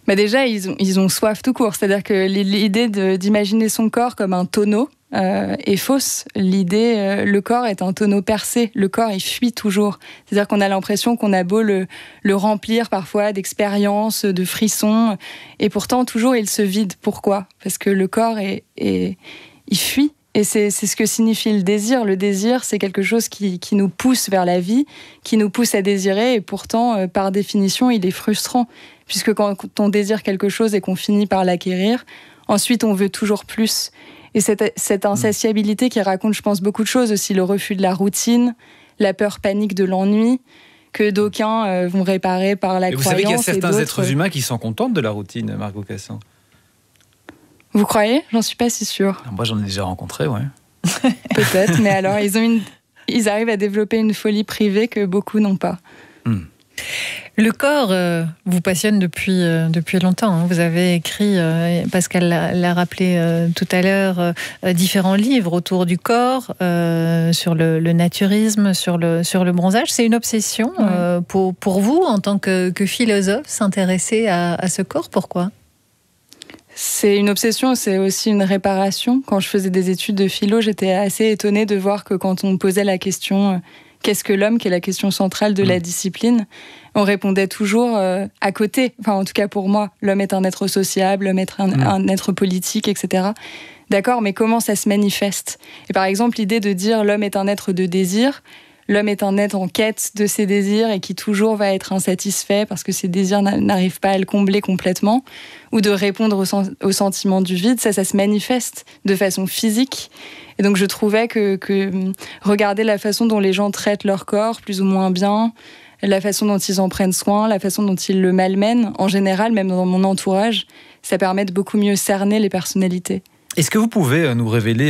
[SPEAKER 27] Bah déjà, ils ont, ils ont soif tout court. C'est-à-dire que l'idée de, d'imaginer son corps comme un tonneau euh, est fausse. L'idée, euh, le corps est un tonneau percé. Le corps, il fuit toujours. C'est-à-dire qu'on a l'impression qu'on a beau le, le remplir parfois d'expériences, de frissons, et pourtant, toujours, il se vide. Pourquoi ? Parce que le corps, est, est, il fuit. Et c'est, c'est ce que signifie le désir. Le désir, c'est quelque chose qui, qui nous pousse vers la vie, qui nous pousse à désirer, et pourtant, euh, par définition, il est frustrant. Puisque quand on désire quelque chose et qu'on finit par l'acquérir, ensuite, on veut toujours plus. Et cette, cette insatiabilité qui raconte, je pense, beaucoup de choses, aussi le refus de la routine, la peur panique de l'ennui, que d'aucuns euh, vont réparer par la
[SPEAKER 1] et
[SPEAKER 27] croyance.
[SPEAKER 1] Vous savez qu'il y a certains
[SPEAKER 27] d'autres...
[SPEAKER 1] êtres humains qui sont contents de la routine, Margot Cassan.
[SPEAKER 27] Vous croyez ? J'en suis pas si sûre.
[SPEAKER 1] Moi, j'en ai déjà rencontré, ouais.
[SPEAKER 27] Peut-être, mais alors, ils, ont une... ils arrivent à développer une folie privée que beaucoup n'ont pas.
[SPEAKER 1] Hmm.
[SPEAKER 2] Le corps euh, vous passionne depuis, euh, depuis longtemps. Hein. Vous avez écrit, euh, Pascal l'a, l'a rappelé euh, tout à l'heure, euh, différents livres autour du corps, euh, sur le, le naturisme, sur le, sur le bronzage. C'est une obsession euh, pour, pour vous, en tant que, que philosophe, s'intéresser à, à ce corps. Pourquoi ?
[SPEAKER 27] C'est une obsession, c'est aussi une réparation. Quand je faisais des études de philo, j'étais assez étonnée de voir que quand on me posait la question euh, « Qu'est-ce que l'homme ?» qui est la question centrale de mmh. la discipline, on répondait toujours euh, à côté. Enfin, en tout cas pour moi, l'homme est un être sociable, l'homme est un, mmh. un être politique, et cetera. D'accord, mais comment ça se manifeste ? Et par exemple, l'idée de dire « l'homme est un être de désir », l'homme est un être en quête de ses désirs et qui toujours va être insatisfait parce que ses désirs n'arrivent pas à le combler complètement, ou de répondre au, sen- au sentiment du vide, ça, ça se manifeste de façon physique. Et donc je trouvais que, que regarder la façon dont les gens traitent leur corps, plus ou moins bien, la façon dont ils en prennent soin, la façon dont ils le malmènent, en général, même dans mon entourage, ça permet de beaucoup mieux cerner les personnalités.
[SPEAKER 1] Est-ce que vous pouvez nous révéler